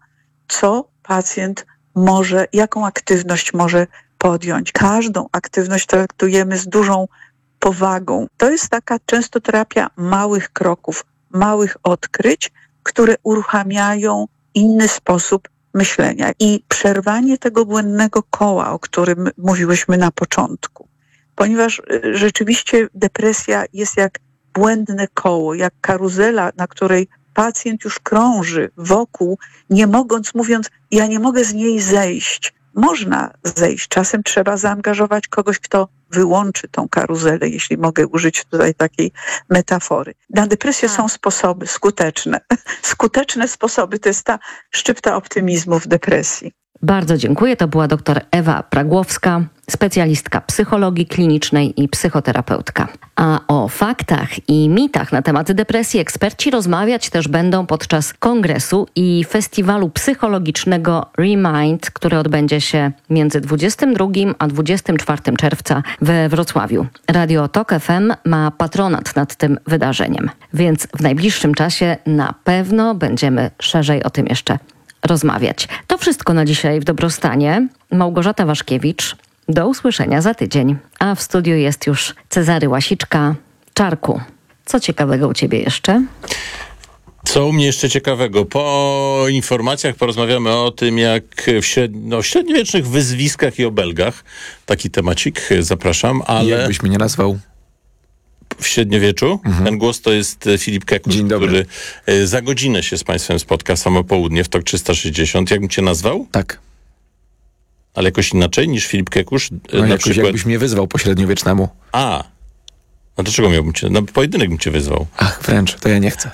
[SPEAKER 19] co pacjent może, jaką aktywność może podjąć. Każdą aktywność traktujemy z dużą powagą. To jest taka często terapia małych kroków, małych odkryć, które uruchamiają inny sposób myślenia. I przerwanie tego błędnego koła, o którym mówiłyśmy na początku. Ponieważ rzeczywiście depresja jest jak błędne koło, jak karuzela, na której pacjent już krąży wokół, nie mogąc, mówiąc, ja nie mogę z niej zejść. Można zejść. Czasem trzeba zaangażować kogoś, kto wyłączy tą karuzelę, jeśli mogę użyć tutaj takiej metafory. Na depresję są sposoby skuteczne. Skuteczne sposoby to jest ta szczypta optymizmu w depresji.
[SPEAKER 6] Bardzo dziękuję. To była dr Ewa Pragłowska, specjalistka psychologii klinicznej i psychoterapeutka. A o faktach i mitach na temat depresji eksperci rozmawiać też będą podczas kongresu i festiwalu psychologicznego Remind, który odbędzie się między dwudziestego drugiego a dwudziestego czwartego czerwca we Wrocławiu. Radio Tok F M ma patronat nad tym wydarzeniem, więc w najbliższym czasie na pewno będziemy szerzej o tym jeszcze rozmawiać. To wszystko na dzisiaj w Dobrostanie. Małgorzata Waszkiewicz. Do usłyszenia za tydzień. A w studiu jest już Cezary Łasiczka. Czarku, co ciekawego u ciebie jeszcze?
[SPEAKER 4] Co u mnie jeszcze ciekawego? Po informacjach porozmawiamy o tym, jak w śred... no, średniowiecznych wyzwiskach i obelgach. Taki temacik, zapraszam, ale...
[SPEAKER 1] Jakbyś mnie nazwał?
[SPEAKER 4] W średniowieczu. Mhm. Ten głos to jest Filip Kekusz, który za godzinę się z państwem spotka, samo południe w Tok trzysta sześćdziesiąt. Jak bym cię nazwał?
[SPEAKER 1] Tak.
[SPEAKER 4] Ale jakoś inaczej niż Filip Kekusz?
[SPEAKER 1] No, na jakoś przykład... jakbyś mnie wyzwał po średniowiecznemu.
[SPEAKER 4] A. No to czego miałbym cię? Na pojedynek bym cię wyzwał.
[SPEAKER 1] Ach, wręcz, to ja nie chcę.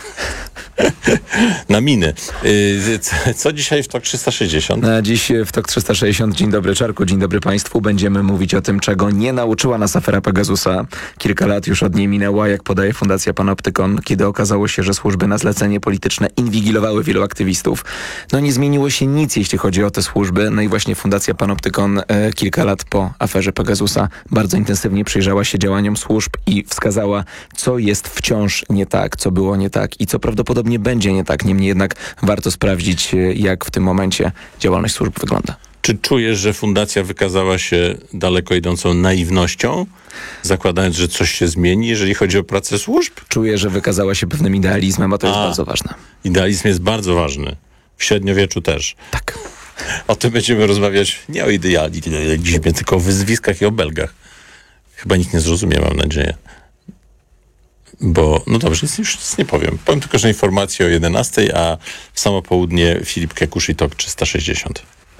[SPEAKER 4] Na miny. Co dzisiaj w Tok trzysta sześćdziesiąt?
[SPEAKER 1] Na dziś w Tok trzysta sześćdziesiąt. Dzień dobry Czarku, dzień dobry Państwu. Będziemy mówić o tym, czego nie nauczyła nas afera Pegasusa. Kilka lat już od niej minęła, jak podaje Fundacja Panoptykon, kiedy okazało się, że służby na zlecenie polityczne inwigilowały wielu aktywistów. No nie zmieniło się nic, jeśli chodzi o te służby. No i właśnie Fundacja Panoptykon e, kilka lat po aferze Pegasusa bardzo intensywnie przyjrzała się działaniom służb i wskazała, co jest wciąż nie tak, co było nie tak i co prawdopodobnie będzie nie tak. Niemniej jednak warto sprawdzić, jak w tym momencie działalność służb wygląda.
[SPEAKER 4] Czy czujesz, że fundacja wykazała się daleko idącą naiwnością, zakładając, że coś się zmieni, jeżeli chodzi o pracę służb?
[SPEAKER 1] Czuję, że wykazała się pewnym idealizmem, a to jest a, bardzo ważne.
[SPEAKER 4] Idealizm jest bardzo ważny. W średniowieczu też.
[SPEAKER 1] Tak.
[SPEAKER 4] O tym będziemy rozmawiać nie o idealizmie, tylko o wyzwiskach i o Belgach. Chyba nikt nie zrozumie, mam nadzieję. Bo, no dobrze, nic, już nic nie powiem. Powiem tylko, że informacje o jedenastej, a w samo południe Filip Kekusz i Tok trzysta sześćdziesiąt.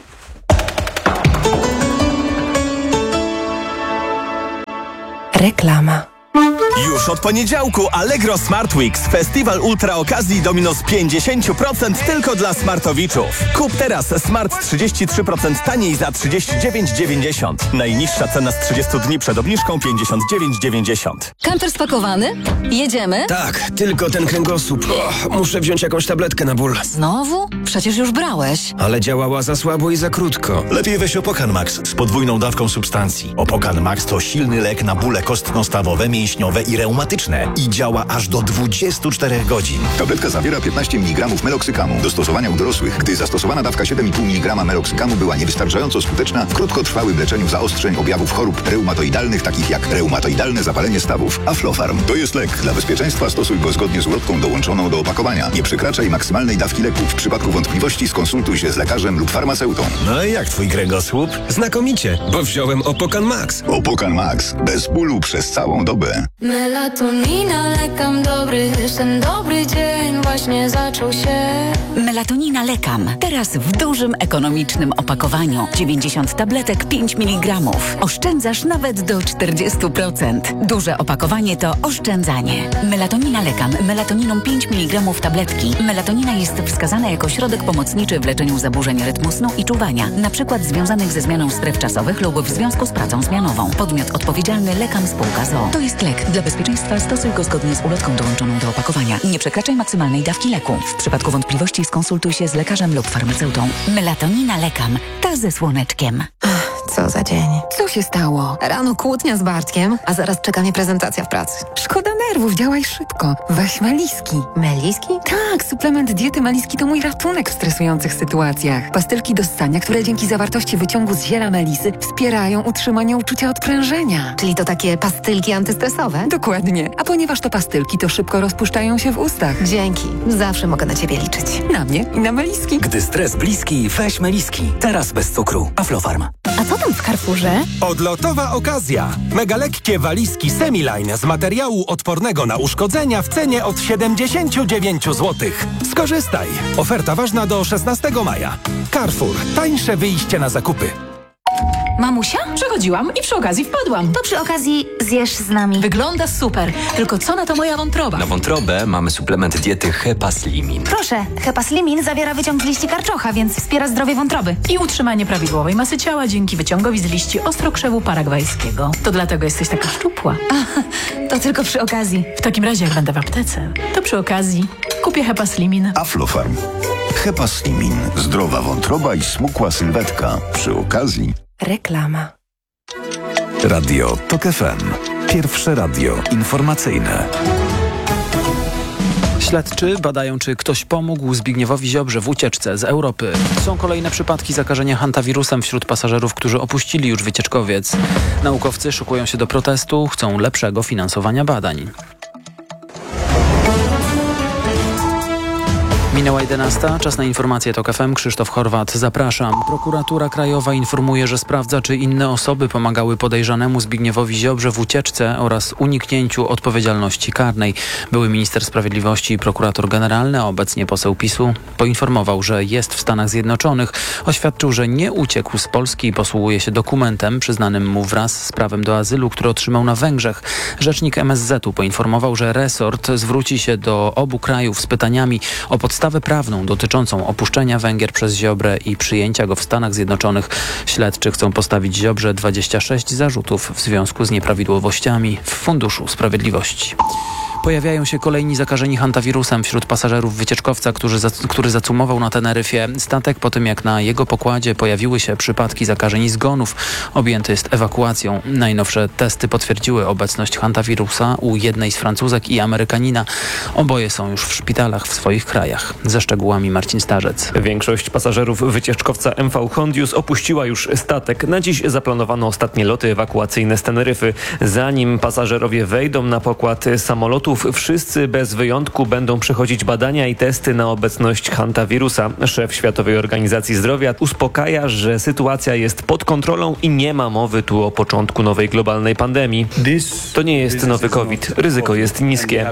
[SPEAKER 7] Reklama.
[SPEAKER 20] Już od poniedziałku Allegro Smart Weeks. Festiwal ultra okazji do minus pięćdziesiąt procent tylko dla smartowiczów. Kup teraz Smart trzydzieści trzy procent taniej za trzydzieści dziewięć dziewięćdziesiąt. Najniższa cena z trzydziestu dni przed obniżką pięćdziesiąt dziewięć dziewięćdziesiąt.
[SPEAKER 13] Kamper spakowany? Jedziemy?
[SPEAKER 21] Tak, tylko ten kręgosłup. O, muszę wziąć jakąś tabletkę na ból.
[SPEAKER 13] Znowu? Przecież już brałeś.
[SPEAKER 21] Ale działała za słabo i za krótko.
[SPEAKER 22] Lepiej weź Opokan Max z podwójną dawką substancji. Opokan Max to silny lek na bóle kostno-stawowe, mięśniowe i reumatyczne i działa aż do dwudziestu czterech godzin.
[SPEAKER 23] Tabletka zawiera piętnaście miligramów meloksykamu. Do stosowania u dorosłych, gdy zastosowana dawka siedem i pół miligrama meloksykamu była niewystarczająco skuteczna w krótkotrwałym leczeniu zaostrzeń objawów chorób reumatoidalnych, takich jak reumatoidalne zapalenie stawów. Aflofarm to jest lek. Dla bezpieczeństwa stosuj go zgodnie z ulotką dołączoną do opakowania. Nie przekraczaj maksymalnej dawki leku. W przypadku wątpliwości skonsultuj się z lekarzem lub farmaceutą.
[SPEAKER 22] No i jak twój kręgosłup?
[SPEAKER 21] Znakomicie, bo wziąłem Opokan Max.
[SPEAKER 23] Opokan Max. Bez bólu przez całą dobę.
[SPEAKER 24] Melatonina, lekam dobry, ten dobry dzień właśnie zaczął się.
[SPEAKER 9] Melatonina lekam. Teraz w dużym, ekonomicznym opakowaniu. dziewięćdziesiąt tabletek, pięć miligramów. Oszczędzasz nawet do czterdziestu procent. Duże opakowanie to oszczędzanie. Melatonina lekam. Melatoniną pięć miligramów tabletki. Melatonina jest wskazana jako środek pomocniczy w leczeniu zaburzeń rytmu snu i czuwania, na przykład związanych ze zmianą stref czasowych lub w związku z pracą zmianową. Podmiot odpowiedzialny Lekam Spółka z o o. To jest lek. Dla bezpieczeństwa stosuj go zgodnie z ulotką dołączoną do opakowania. Nie przekraczaj maksymalnej dawki leku. W przypadku wątpliwości skonsultuj się z lekarzem lub farmaceutą. Melatonina Lekam. Ta ze słoneczkiem.
[SPEAKER 7] Co za dzień.
[SPEAKER 25] Co się stało?
[SPEAKER 7] Rano kłótnia z Bartkiem, a zaraz czeka mnie prezentacja w pracy.
[SPEAKER 25] Szkoda nerwów, działaj szybko. Weź Meliski.
[SPEAKER 7] Meliski?
[SPEAKER 25] Tak, suplement diety Meliski to mój ratunek w stresujących sytuacjach. Pastylki do ssania, które dzięki zawartości wyciągu z ziela melisy wspierają utrzymanie uczucia odprężenia.
[SPEAKER 7] Czyli to takie pastylki antystresowe?
[SPEAKER 25] Dokładnie. A ponieważ to pastylki, to szybko rozpuszczają się w ustach.
[SPEAKER 7] Dzięki. Zawsze mogę na ciebie liczyć.
[SPEAKER 25] Na mnie i na Meliski.
[SPEAKER 16] Gdy stres bliski, weź Meliski. Teraz bez cukru. Aflofarm.
[SPEAKER 7] A co tam w Carrefourze?
[SPEAKER 16] Odlotowa okazja. Mega lekkie walizki Semiline z materiału odpornego na uszkodzenia w cenie od siedemdziesięciu dziewięciu złotych. Skorzystaj. Oferta ważna do szesnastego maja. Carrefour. Tańsze wyjście na zakupy.
[SPEAKER 26] Mamusia? Przechodziłam i przy okazji wpadłam.
[SPEAKER 27] To przy okazji zjesz z nami.
[SPEAKER 26] Wygląda super. Tylko co na to moja wątroba?
[SPEAKER 28] Na wątrobę mamy suplement diety Hepaslimin.
[SPEAKER 27] Proszę, Hepaslimin zawiera wyciąg z liści karczocha, więc wspiera zdrowie wątroby.
[SPEAKER 26] I utrzymanie prawidłowej masy ciała dzięki wyciągowi z liści ostrokrzewu paragwajskiego. To dlatego jesteś taka szczupła.
[SPEAKER 27] A, to tylko przy okazji.
[SPEAKER 26] W takim razie jak będę w aptece, to przy okazji kupię Hepaslimin.
[SPEAKER 23] Aflofarm. Hepaslimin. Zdrowa wątroba i smukła sylwetka. Przy okazji
[SPEAKER 7] Reklama.
[SPEAKER 3] Radio Tok F M. Pierwsze radio informacyjne.
[SPEAKER 2] Śledczy badają, czy ktoś pomógł Zbigniewowi Ziobrze w ucieczce z Europy. Są kolejne przypadki zakażenia hantawirusem wśród pasażerów, którzy opuścili już wycieczkowiec. Naukowcy szykują się do protestu, chcą lepszego finansowania badań. Minęła jedenasta, czas na informacje Tok F M. Krzysztof Horwat, zapraszam. Prokuratura Krajowa informuje, że sprawdza, czy inne osoby pomagały podejrzanemu Zbigniewowi Ziobrze w ucieczce oraz uniknięciu odpowiedzialności karnej. Były minister sprawiedliwości i prokurator generalny, a obecnie poseł PiSu, poinformował, że jest w Stanach Zjednoczonych. Oświadczył, że nie uciekł z Polski i posługuje się dokumentem przyznanym mu wraz z prawem do azylu, który otrzymał na Węgrzech. Rzecznik M S Z u poinformował, że resort zwróci się do obu krajów z pytaniami o podstawę prawną dotyczącą opuszczenia Węgier przez Ziobrę i przyjęcia go w Stanach Zjednoczonych. Śledczy chcą postawić Ziobrze dwadzieścia sześć zarzutów w związku z nieprawidłowościami w Funduszu Sprawiedliwości. Pojawiają się kolejni zakażeni hantawirusem wśród pasażerów wycieczkowca, który, za, który zacumował na Teneryfie statek po tym, jak na jego pokładzie pojawiły się przypadki zakażeń i zgonów. Objęty jest ewakuacją. Najnowsze testy potwierdziły obecność hantawirusa u jednej z Francuzek i Amerykanina. Oboje są już w szpitalach w swoich krajach. Ze szczegółami Marcin Starzec.
[SPEAKER 5] Większość pasażerów wycieczkowca M V Hondius opuściła już statek. Na dziś zaplanowano ostatnie loty ewakuacyjne z Teneryfy. Zanim pasażerowie wejdą na pokład samolotów, wszyscy bez wyjątku będą przechodzić badania i testy na obecność hantawirusa. Szef Światowej Organizacji Zdrowia uspokaja, że sytuacja jest pod kontrolą i nie ma mowy tu o początku nowej globalnej pandemii. To nie jest nowy COVID. Ryzyko jest niskie.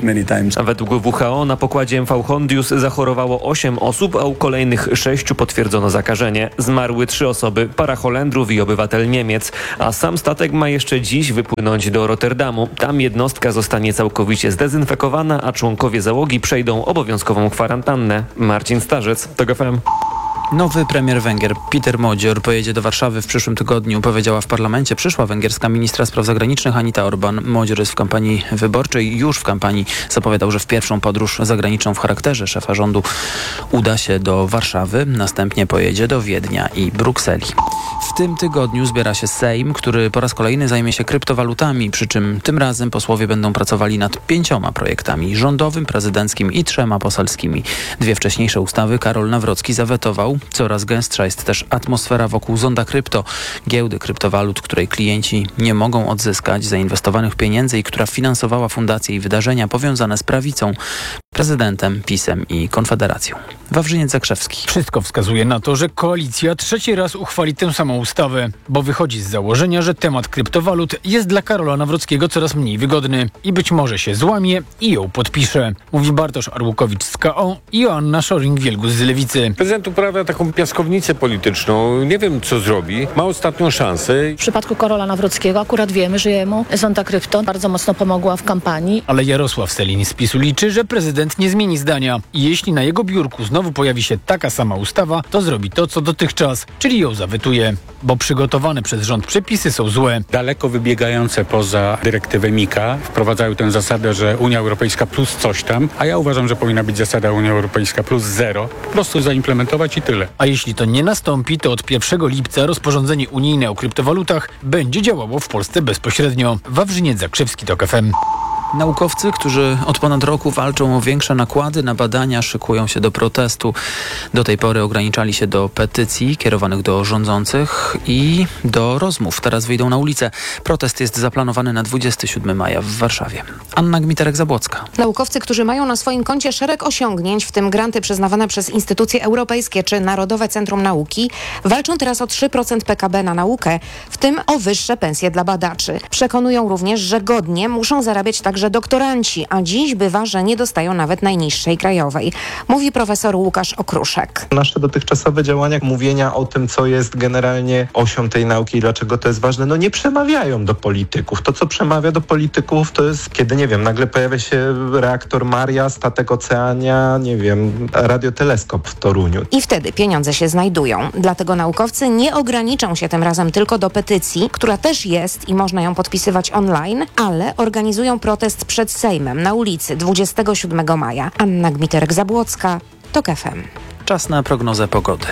[SPEAKER 5] A według W H O na pokładzie M V Hondius zachorowało osiem osób, a u kolejnych sześciu potwierdzono zakażenie. Zmarły trzy osoby, para Holendrów i obywatel Niemiec. A sam statek ma jeszcze dziś wypłynąć do Rotterdamu. Tam jednostka zostanie całkowicie zdezynfekowana, a członkowie załogi przejdą obowiązkową kwarantannę. Marcin Starzec, T O G F M.
[SPEAKER 2] Nowy premier Węgier Peter Modzior pojedzie do Warszawy w przyszłym tygodniu, powiedziała w parlamencie przyszła węgierska ministra spraw zagranicznych Anita Orban. Modzior jest w kampanii wyborczej. Już w kampanii zapowiadał, że w pierwszą podróż zagraniczną w charakterze szefa rządu uda się do Warszawy. Następnie pojedzie do Wiednia i Brukseli. W tym tygodniu zbiera się Sejm, który po raz kolejny zajmie się kryptowalutami, przy czym tym razem posłowie będą pracowali nad pięcioma projektami: rządowym, prezydenckim i trzema poselskimi. Dwie wcześniejsze ustawy Karol Nawrocki zawetował. Coraz gęstsza jest też atmosfera wokół Zonda Krypto, giełdy kryptowalut, której klienci nie mogą odzyskać zainwestowanych pieniędzy i która finansowała fundacje i wydarzenia powiązane z prawicą, prezydentem, PiS-em i Konfederacją. Wawrzyniec Zakrzewski.
[SPEAKER 8] Wszystko wskazuje na to, że koalicja trzeci raz uchwali tę samą ustawę, bo wychodzi z założenia, że temat kryptowalut jest dla Karola Nawrockiego coraz mniej wygodny i być może się złamie i ją podpisze. Mówi Bartosz Arłukowicz z K O i Joanna Szoring-Wielgus z Lewicy.
[SPEAKER 10] Prezydent uprawia taką piaskownicę polityczną. Nie wiem, co zrobi. Ma ostatnią szansę.
[SPEAKER 11] W przypadku Karola Nawrockiego akurat wiemy, że jemu Zonda Krypto bardzo mocno pomogła w kampanii.
[SPEAKER 8] Ale Jarosław Sellin z PiS-u liczy, że prezydent nie zmieni zdania i jeśli na jego biurku znowu pojawi się taka sama ustawa, to zrobi to, co dotychczas, czyli ją zawetuje, bo przygotowane przez rząd przepisy są złe.
[SPEAKER 12] Daleko wybiegające poza dyrektywę Mika wprowadzają tę zasadę, że Unia Europejska plus coś tam, a ja uważam, że powinna być zasada Unia Europejska plus zero. Po prostu zaimplementować i tyle.
[SPEAKER 8] A jeśli to nie nastąpi, to od pierwszego lipca rozporządzenie unijne o kryptowalutach będzie działało w Polsce bezpośrednio. Wawrzyniec Zakrzewski, T O G F M.
[SPEAKER 2] Naukowcy, którzy od ponad roku walczą o większe nakłady na badania, szykują się do protestu. Do tej pory ograniczali się do petycji kierowanych do rządzących i do rozmów. Teraz wyjdą na ulicę. Protest jest zaplanowany na dwudziestego siódmego maja w Warszawie. Anna Gmiterek-Zabłocka.
[SPEAKER 14] Naukowcy, którzy mają na swoim koncie szereg osiągnięć, w tym granty przyznawane przez instytucje europejskie czy Narodowe Centrum Nauki, walczą teraz o trzy procent P K B na naukę, w tym o wyższe pensje dla badaczy. Przekonują również, że godnie muszą zarabiać także doktoranci, a dziś bywa, że nie dostają nawet najniższej krajowej. Mówi profesor Łukasz Okruszek.
[SPEAKER 15] Nasze dotychczasowe działania, mówienia o tym, co jest generalnie osią tej nauki i dlaczego to jest ważne, no nie przemawiają do polityków. To, co przemawia do polityków, to jest, kiedy, nie wiem, nagle pojawia się reaktor Maria, statek Oceania, nie wiem, radioteleskop w Toruniu.
[SPEAKER 14] I wtedy pieniądze się znajdują. Dlatego naukowcy nie ograniczą się tym razem tylko do petycji, która też jest i można ją podpisywać online, ale organizują protest przed Sejmem na ulicy dwudziestego siódmego maja. Anna Gmiterek-Zabłocka, T O G F M.
[SPEAKER 2] Czas na prognozę pogody.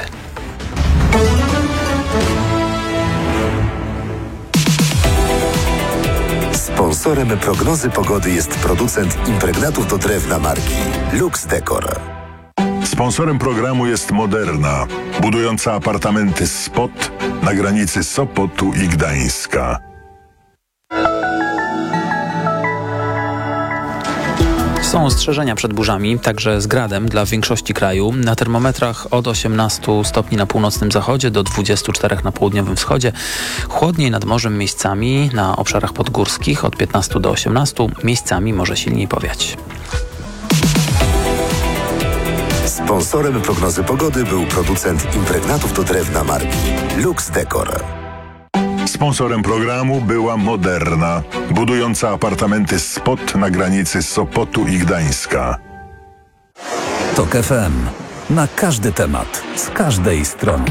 [SPEAKER 17] Sponsorem prognozy pogody jest producent impregnatów do drewna marki Lux Decor.
[SPEAKER 29] Sponsorem programu jest Moderna, budująca apartamenty Spot na granicy Sopotu i Gdańska.
[SPEAKER 2] Są ostrzeżenia przed burzami, także z gradem dla większości kraju. Na termometrach od osiemnastu stopni na północnym zachodzie do dwudziestu czterech na południowym wschodzie. Chłodniej nad morzem miejscami, na obszarach podgórskich od piętnastu do osiemnastu. Miejscami może silniej powiać.
[SPEAKER 17] Sponsorem prognozy pogody był producent impregnatów do drewna marki Lux Decor.
[SPEAKER 29] Sponsorem programu była Moderna, budująca apartamenty Spot na granicy Sopotu i Gdańska.
[SPEAKER 3] T O K F M. Na każdy temat, z każdej strony.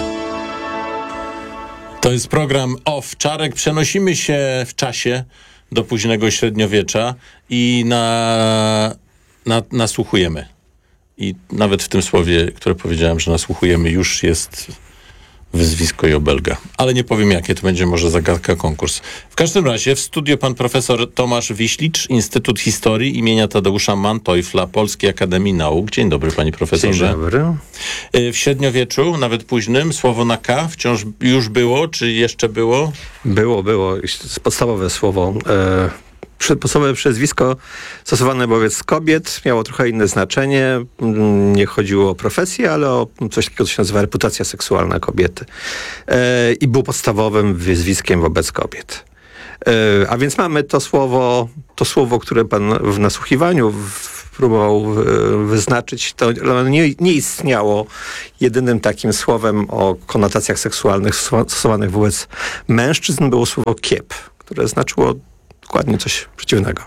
[SPEAKER 4] To jest program Off Czarek. Przenosimy się w czasie do późnego średniowiecza i na, na, nasłuchujemy. I nawet w tym słowie, które powiedziałem, że nasłuchujemy, już jest wyzwisko i obelga. Ale nie powiem jakie, to będzie może zagadka konkurs. W każdym razie w studio pan profesor Tomasz Wiślicz, Instytut Historii imienia Tadeusza Manteuffla Polskiej Akademii Nauk. Dzień dobry, panie profesorze.
[SPEAKER 1] Dzień dobry.
[SPEAKER 4] W średniowieczu, nawet późnym, słowo na K wciąż już było, czy jeszcze było?
[SPEAKER 1] Było, było. Podstawowe słowo. E, podstawowe przezwisko stosowane wobec kobiet miało trochę inne znaczenie. Nie chodziło o profesję, ale o coś takiego, co się nazywa reputacja seksualna kobiety. E, I był podstawowym wyzwiskiem wobec kobiet. E, a więc mamy to słowo, to słowo, które pan w nasłuchiwaniu w, próbował wyznaczyć, to nie, nie istniało jedynym takim słowem o konotacjach seksualnych stosowanych wobec mężczyzn było słowo kiep, które znaczyło dokładnie coś przeciwnego.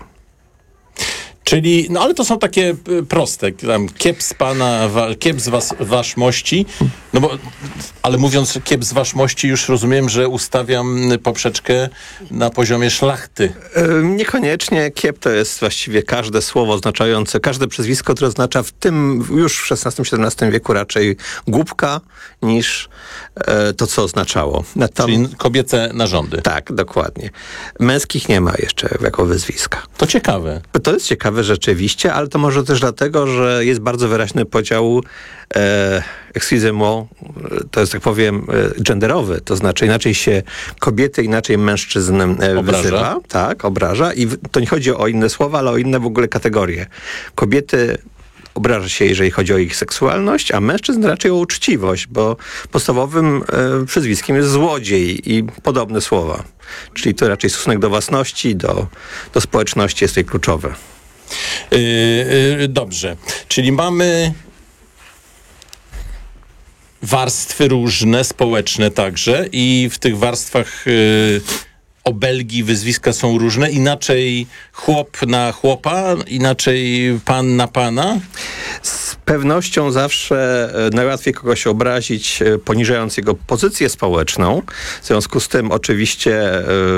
[SPEAKER 4] Czyli, no ale to są takie proste, tam kiep z pana, wa, kiep z was, waszmości, no bo, ale mówiąc kiep z waszmości już rozumiem, że ustawiam poprzeczkę na poziomie szlachty.
[SPEAKER 1] Yy, niekoniecznie. Kiep to jest właściwie każde słowo oznaczające, każde przezwisko, które oznacza w tym już w szesnastym siedemnastym wieku raczej głupka niż yy, to, co oznaczało.
[SPEAKER 4] Tam, Czyli kobiece narządy.
[SPEAKER 1] Tak, dokładnie. Męskich nie ma jeszcze jako wyzwiska.
[SPEAKER 4] To ciekawe.
[SPEAKER 1] To jest ciekawe rzeczywiście, ale to może też dlatego, że jest bardzo wyraźny podział e, excusez-moi, to jest, tak powiem, e, genderowy, to znaczy inaczej się kobiety, inaczej mężczyzn e, wyzywa, tak, obraża i w, to nie chodzi o inne słowa, ale o inne w ogóle kategorie. Kobiety obraża się, jeżeli chodzi o ich seksualność, a mężczyzn raczej o uczciwość, bo podstawowym e, przezwiskiem jest złodziej i podobne słowa. Czyli to raczej stosunek do własności, do, do społeczności jest tutaj kluczowy.
[SPEAKER 4] Yy, yy, dobrze. Czyli mamy warstwy różne, społeczne także i w tych warstwach yy, obelgi, wyzwiska są różne. Inaczej chłop na chłopa, inaczej pan na pana?
[SPEAKER 1] Z pewnością zawsze najłatwiej kogoś obrazić, poniżając jego pozycję społeczną. W związku z tym oczywiście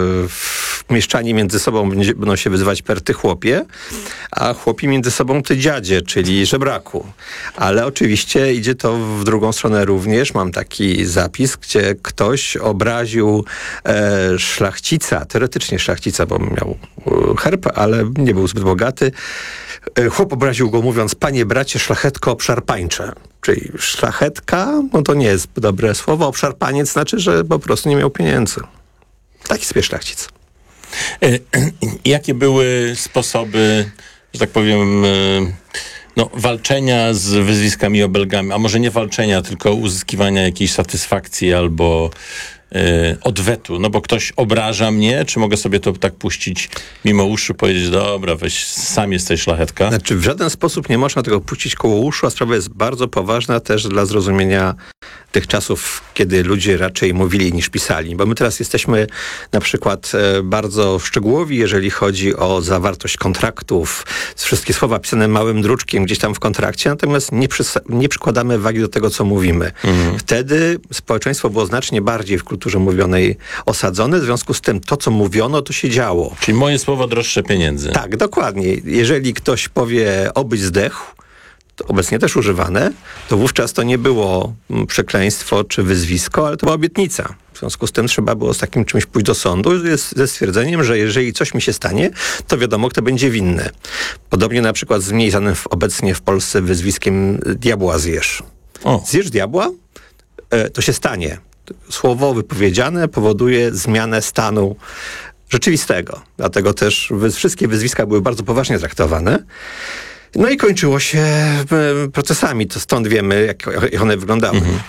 [SPEAKER 1] yy, mieszczanie między sobą będzie, będą się wyzywać per ty chłopie, a chłopi między sobą ty dziadzie, czyli żebraku. Ale oczywiście idzie to w drugą stronę również. Mam taki zapis, gdzie ktoś obraził e, szlachcica, teoretycznie szlachcica, bo miał herb, ale nie był zbyt bogaty. Chłop obraził go mówiąc, panie bracie, szlachetko obszarpańcze. Czyli szlachetka, no to nie jest dobre słowo, obszarpaniec znaczy, że po prostu nie miał pieniędzy. Taki sobie szlachcic.
[SPEAKER 4] E, jakie były sposoby, że tak powiem, e, no, walczenia z wyzwiskami i obelgami, a może nie walczenia, tylko uzyskiwania jakiejś satysfakcji albo e, odwetu, no bo ktoś obraża mnie, czy mogę sobie to tak puścić mimo uszu, powiedzieć, dobra, weź, sam jesteś szlachetka?
[SPEAKER 1] Znaczy w żaden sposób nie można tego puścić koło uszu, a sprawa jest bardzo poważna też dla zrozumienia tych czasów, kiedy ludzie raczej mówili niż pisali. Bo my teraz jesteśmy na przykład e, bardzo szczegółowi, jeżeli chodzi o zawartość kontraktów, wszystkie słowa pisane małym druczkiem gdzieś tam w kontrakcie, natomiast nie, przys- nie przykładamy wagi do tego, co mówimy. Mhm. Wtedy społeczeństwo było znacznie bardziej w kulturze mówionej osadzone, w związku z tym to, co mówiono, to się działo.
[SPEAKER 4] Czyli moje słowo droższe pieniędzy.
[SPEAKER 1] Tak, dokładnie. Jeżeli ktoś powie, obyś zdechł, obecnie też używane, to wówczas to nie było przekleństwo czy wyzwisko, ale to była obietnica. W związku z tym trzeba było z takim czymś pójść do sądu ze stwierdzeniem, że jeżeli coś mi się stanie, to wiadomo, kto będzie winny. Podobnie na przykład z mniej znanym obecnie w Polsce wyzwiskiem diabła zjesz. O. Zjesz diabła, to się stanie. Słowo wypowiedziane powoduje zmianę stanu rzeczywistego. Dlatego też wszystkie wyzwiska były bardzo poważnie traktowane. No i kończyło się procesami, to stąd wiemy, jak one wyglądały. Mhm.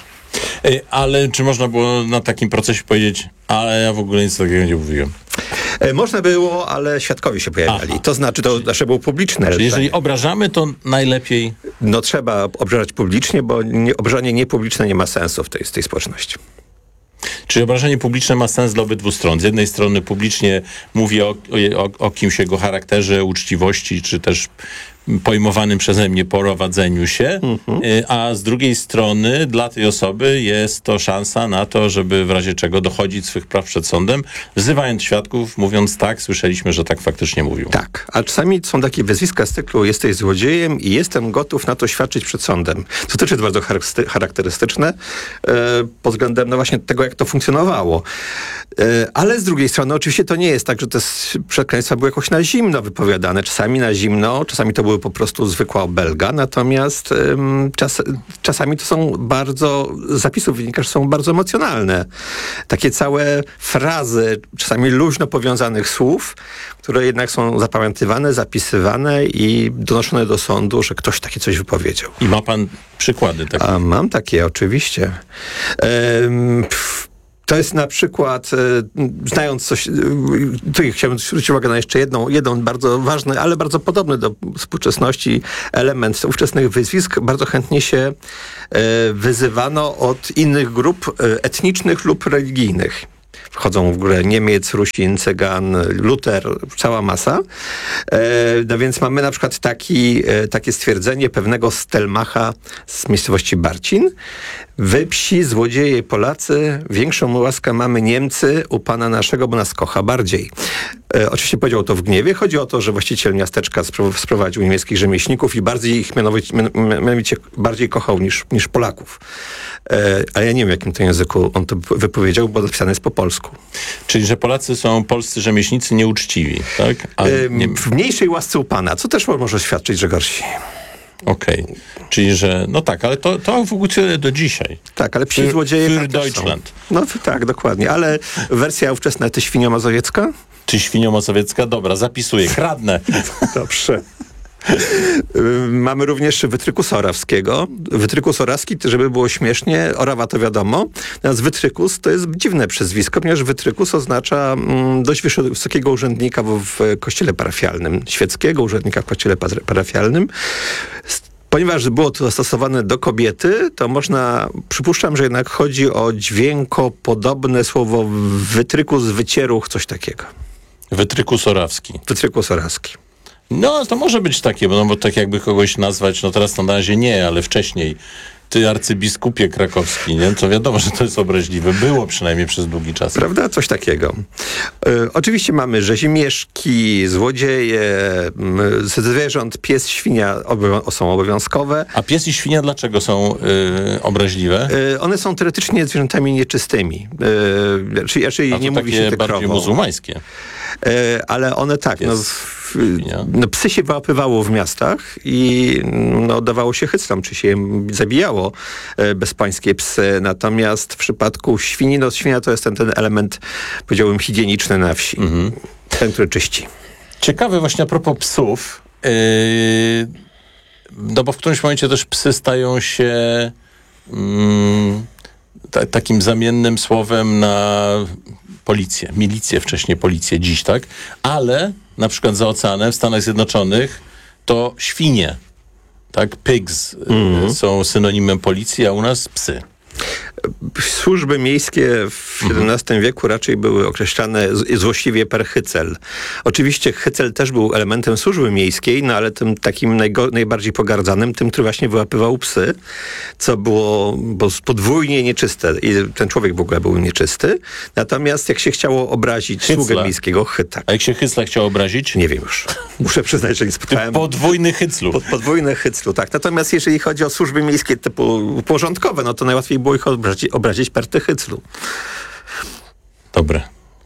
[SPEAKER 4] Ale czy można było na takim procesie powiedzieć, ale ja w ogóle nic takiego nie mówiłem?
[SPEAKER 1] Można było, ale świadkowie się pojawiali. Aha. To znaczy, to nasze było publiczne.
[SPEAKER 4] Czyli jeżeli obrażamy, to najlepiej...
[SPEAKER 1] No trzeba obrażać publicznie, bo nie, obrażanie niepubliczne nie ma sensu w tej, w tej społeczności.
[SPEAKER 4] Czyli obrażenie publiczne ma sens dla obydwu stron. Z jednej strony publicznie mówi o, o, o kimś, jego charakterze, uczciwości, czy też pojmowanym przeze mnie prowadzeniu się, mhm. a z drugiej strony dla tej osoby jest to szansa na to, żeby w razie czego dochodzić swych praw przed sądem, wzywając świadków, mówiąc tak, słyszeliśmy, że tak faktycznie mówił.
[SPEAKER 1] Tak, a czasami są takie wyzwiska z cyklu jesteś złodziejem i jestem gotów na to świadczyć przed sądem. To też jest bardzo charakterystyczne e, pod względem no właśnie tego, jak to funkcjonowało. E, ale z drugiej strony oczywiście to nie jest tak, że te przekleństwa były jakoś na zimno wypowiadane. Czasami na zimno, czasami to były po prostu zwykła obelga, natomiast ym, czas, czasami to są bardzo, z zapisów wynika, że są bardzo emocjonalne. Takie całe frazy, czasami luźno powiązanych słów, które jednak są zapamiętywane, zapisywane i donoszone do sądu, że ktoś takie coś wypowiedział.
[SPEAKER 4] I ma pan przykłady takie?
[SPEAKER 1] A mam takie, oczywiście. Ym, pff, To jest na przykład, e, znając coś, e, tutaj chciałbym zwrócić uwagę na jeszcze jedną, jeden bardzo ważny, ale bardzo podobny do współczesności element ówczesnych wyzwisk. Bardzo chętnie się e, wyzywano od innych grup e, etnicznych lub religijnych. Wchodzą w grę Niemiec, Rusin, Cygan, Luter, cała masa. E, no więc mamy na przykład taki, e, takie stwierdzenie pewnego Stelmacha z miejscowości Barcin. Wy psi, złodzieje Polacy, większą łaskę mamy Niemcy u pana naszego, bo nas kocha bardziej. E, oczywiście powiedział to w gniewie. Chodzi o to, że właściciel miasteczka spro- sprowadził niemieckich rzemieślników i bardziej ich mianowicie, mianowicie bardziej kochał niż, niż Polaków. E, ale ja nie wiem, w jakim to języku on to wypowiedział, bo napisane jest po polsku.
[SPEAKER 4] Czyli, że Polacy są polscy rzemieślnicy nieuczciwi, tak? A nie...
[SPEAKER 1] W mniejszej łasce u pana, co też może świadczyć, że gorsi.
[SPEAKER 4] Okej. Okay. Czyli, że no tak, ale to, to w ogóle do dzisiaj.
[SPEAKER 1] Tak, ale psi złodzieje
[SPEAKER 4] Für Deutschland.
[SPEAKER 1] No tak, dokładnie. Ale wersja ówczesna, ty świnio mazowiecka?
[SPEAKER 4] Ty świnio mazowiecka? Dobra, zapisuję. Kradnę.
[SPEAKER 1] Dobrze. Mamy również wytrykus orawskiego. Wytrykus orawski, żeby było śmiesznie, Orawa to wiadomo. Natomiast wytrykus to jest dziwne przezwisko, ponieważ wytrykus oznacza mm, dość wysokiego urzędnika w, w kościele parafialnym, świeckiego urzędnika w kościele parafialnym. Ponieważ było to zastosowane do kobiety, to można, przypuszczam, że jednak chodzi o dźwiękopodobne słowo wytrykus, wycieruch, coś takiego.
[SPEAKER 4] Wytrykus orawski.
[SPEAKER 1] Wytrykus orawski.
[SPEAKER 4] No, to może być takie, bo, no, bo tak jakby kogoś nazwać, no teraz na razie nie, ale wcześniej ty arcybiskupie krakowski, nie? To wiadomo, że to jest obraźliwe. Było przynajmniej przez długi czas.
[SPEAKER 1] Prawda? Coś takiego. E, oczywiście mamy rzezimieszki, złodzieje, m, zwierząt, pies, świnia obowią- są obowiązkowe.
[SPEAKER 4] A pies i świnia dlaczego są y, obraźliwe?
[SPEAKER 1] E, one są teoretycznie zwierzętami nieczystymi. E, czyli, czyli
[SPEAKER 4] A to
[SPEAKER 1] nie mówi się
[SPEAKER 4] takie bardziej
[SPEAKER 1] krową.
[SPEAKER 4] muzułmańskie.
[SPEAKER 1] E, ale one tak,
[SPEAKER 4] Pies,
[SPEAKER 1] no, w, no, psy się wyłapywało w miastach i no, dawało się hyclom, czy się je zabijało e, bezpańskie psy. Natomiast w przypadku świni, no świnia to jest ten, ten element, powiedziałbym, higieniczny na wsi. Mhm. Ten, który czyści.
[SPEAKER 4] Ciekawe właśnie a propos psów, yy, no bo w którymś momencie też psy stają się mm, ta, takim zamiennym słowem na policję, milicję, wcześniej policję, dziś, tak? Ale na przykład za oceanem w Stanach Zjednoczonych to świnie, tak? Pigs mm. są synonimem policji, a u nas psy.
[SPEAKER 1] Służby miejskie w siedemnastym mhm. wieku raczej były określane złośliwie per hycel. Oczywiście hycel też był elementem służby miejskiej, no ale tym takim najgo- najbardziej pogardzanym, tym, który właśnie wyłapywał psy, co było bo podwójnie nieczyste. I ten człowiek w ogóle był nieczysty. Natomiast jak się chciało obrazić
[SPEAKER 4] Hycla.
[SPEAKER 1] sługę miejskiego, hytak.
[SPEAKER 4] A jak się hycla chciał obrazić?
[SPEAKER 1] Nie wiem już. Muszę przyznać, że nie spotkałem.
[SPEAKER 4] Podwójny hyclu.
[SPEAKER 1] Pod, podwójny hyclu, tak. Natomiast jeżeli chodzi o służby miejskie typu porządkowe, no to najłatwiej było ich obrazić, obrazić per ty hyclu.
[SPEAKER 4] Dobre.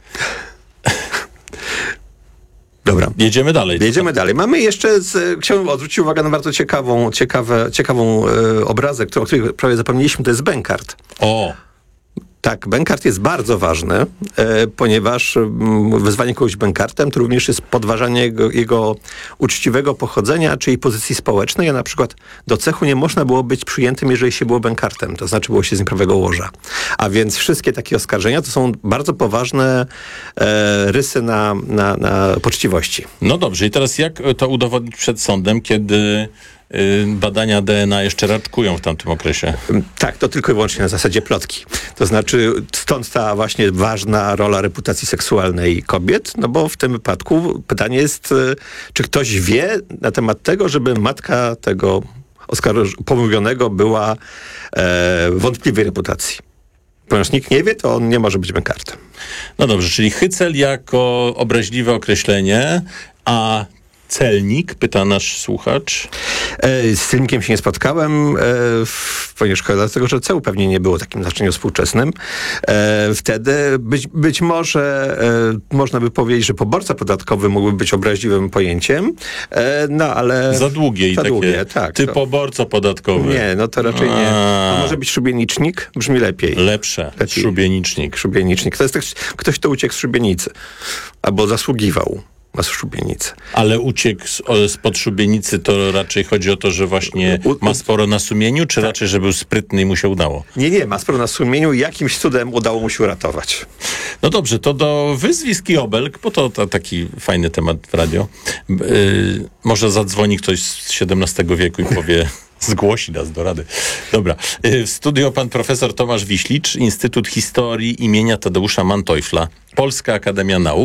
[SPEAKER 1] Dobra.
[SPEAKER 4] Jedziemy dalej.
[SPEAKER 1] Jedziemy dalej. Mamy jeszcze, z, chciałbym odwrócić uwagę na bardzo ciekawą, ciekawe, ciekawą e, obrazek, o którym prawie zapomnieliśmy, to jest bękart.
[SPEAKER 4] O!
[SPEAKER 1] Tak, bękart jest bardzo ważny, e, ponieważ m, wezwanie kogoś bękartem to również jest podważanie jego, jego uczciwego pochodzenia, czyli pozycji społecznej, a na przykład do cechu nie można było być przyjętym, jeżeli się było bękartem, to znaczy było się z nieprawego łoża. A więc wszystkie takie oskarżenia to są bardzo poważne e, rysy na, na, na poczciwości.
[SPEAKER 4] No dobrze, i teraz jak to udowodnić przed sądem, kiedy y, badania D N A jeszcze raczkują w tamtym okresie.
[SPEAKER 1] Tak, to tylko i wyłącznie na zasadzie plotki. To znaczy stąd ta właśnie ważna rola reputacji seksualnej kobiet, no bo w tym wypadku pytanie jest, y, czy ktoś wie na temat tego, żeby matka tego oskarż- pomówionego była e, wątpliwej reputacji. Ponieważ nikt nie wie, to on nie może być bękartem.
[SPEAKER 4] No dobrze, czyli hycel jako obraźliwe określenie, a celnik, pyta nasz słuchacz.
[SPEAKER 1] E, z celnikiem się nie spotkałem, e, w, ponieważ dlatego, że C E U pewnie nie było takim znaczeniu współczesnym. E, wtedy być, być może e, można by powiedzieć, że poborca podatkowy mógłby być obraźliwym pojęciem, e, no ale...
[SPEAKER 4] Za długie i
[SPEAKER 1] za
[SPEAKER 4] takie,
[SPEAKER 1] długie, tak.
[SPEAKER 4] ty
[SPEAKER 1] to,
[SPEAKER 4] poborco podatkowy.
[SPEAKER 1] Nie, no to raczej nie. To może być szubienicznik, brzmi lepiej.
[SPEAKER 4] Lepsze, lepiej. Szubienicznik.
[SPEAKER 1] Szubienicznik. To jest ktoś, ktoś, kto uciekł z szubienicy, albo zasługiwał na szubienicę.
[SPEAKER 4] Ale uciekł z, o, spod szubienicy, to raczej chodzi o to, że właśnie ma sporo na sumieniu, czy tak. raczej, że był sprytny i mu się udało?
[SPEAKER 1] Nie, nie, ma sporo na sumieniu i jakimś cudem udało mu się uratować.
[SPEAKER 4] No dobrze, to do wyzwisk i obelg, bo to, to taki fajny temat w radio. Yy, może zadzwoni ktoś z siedemnastego wieku i powie... Zgłosi nas do rady. Dobra. W studio pan profesor Tomasz Wiślicz, Instytut Historii imienia Tadeusza Manteuffla, Polska Akademia Nauk.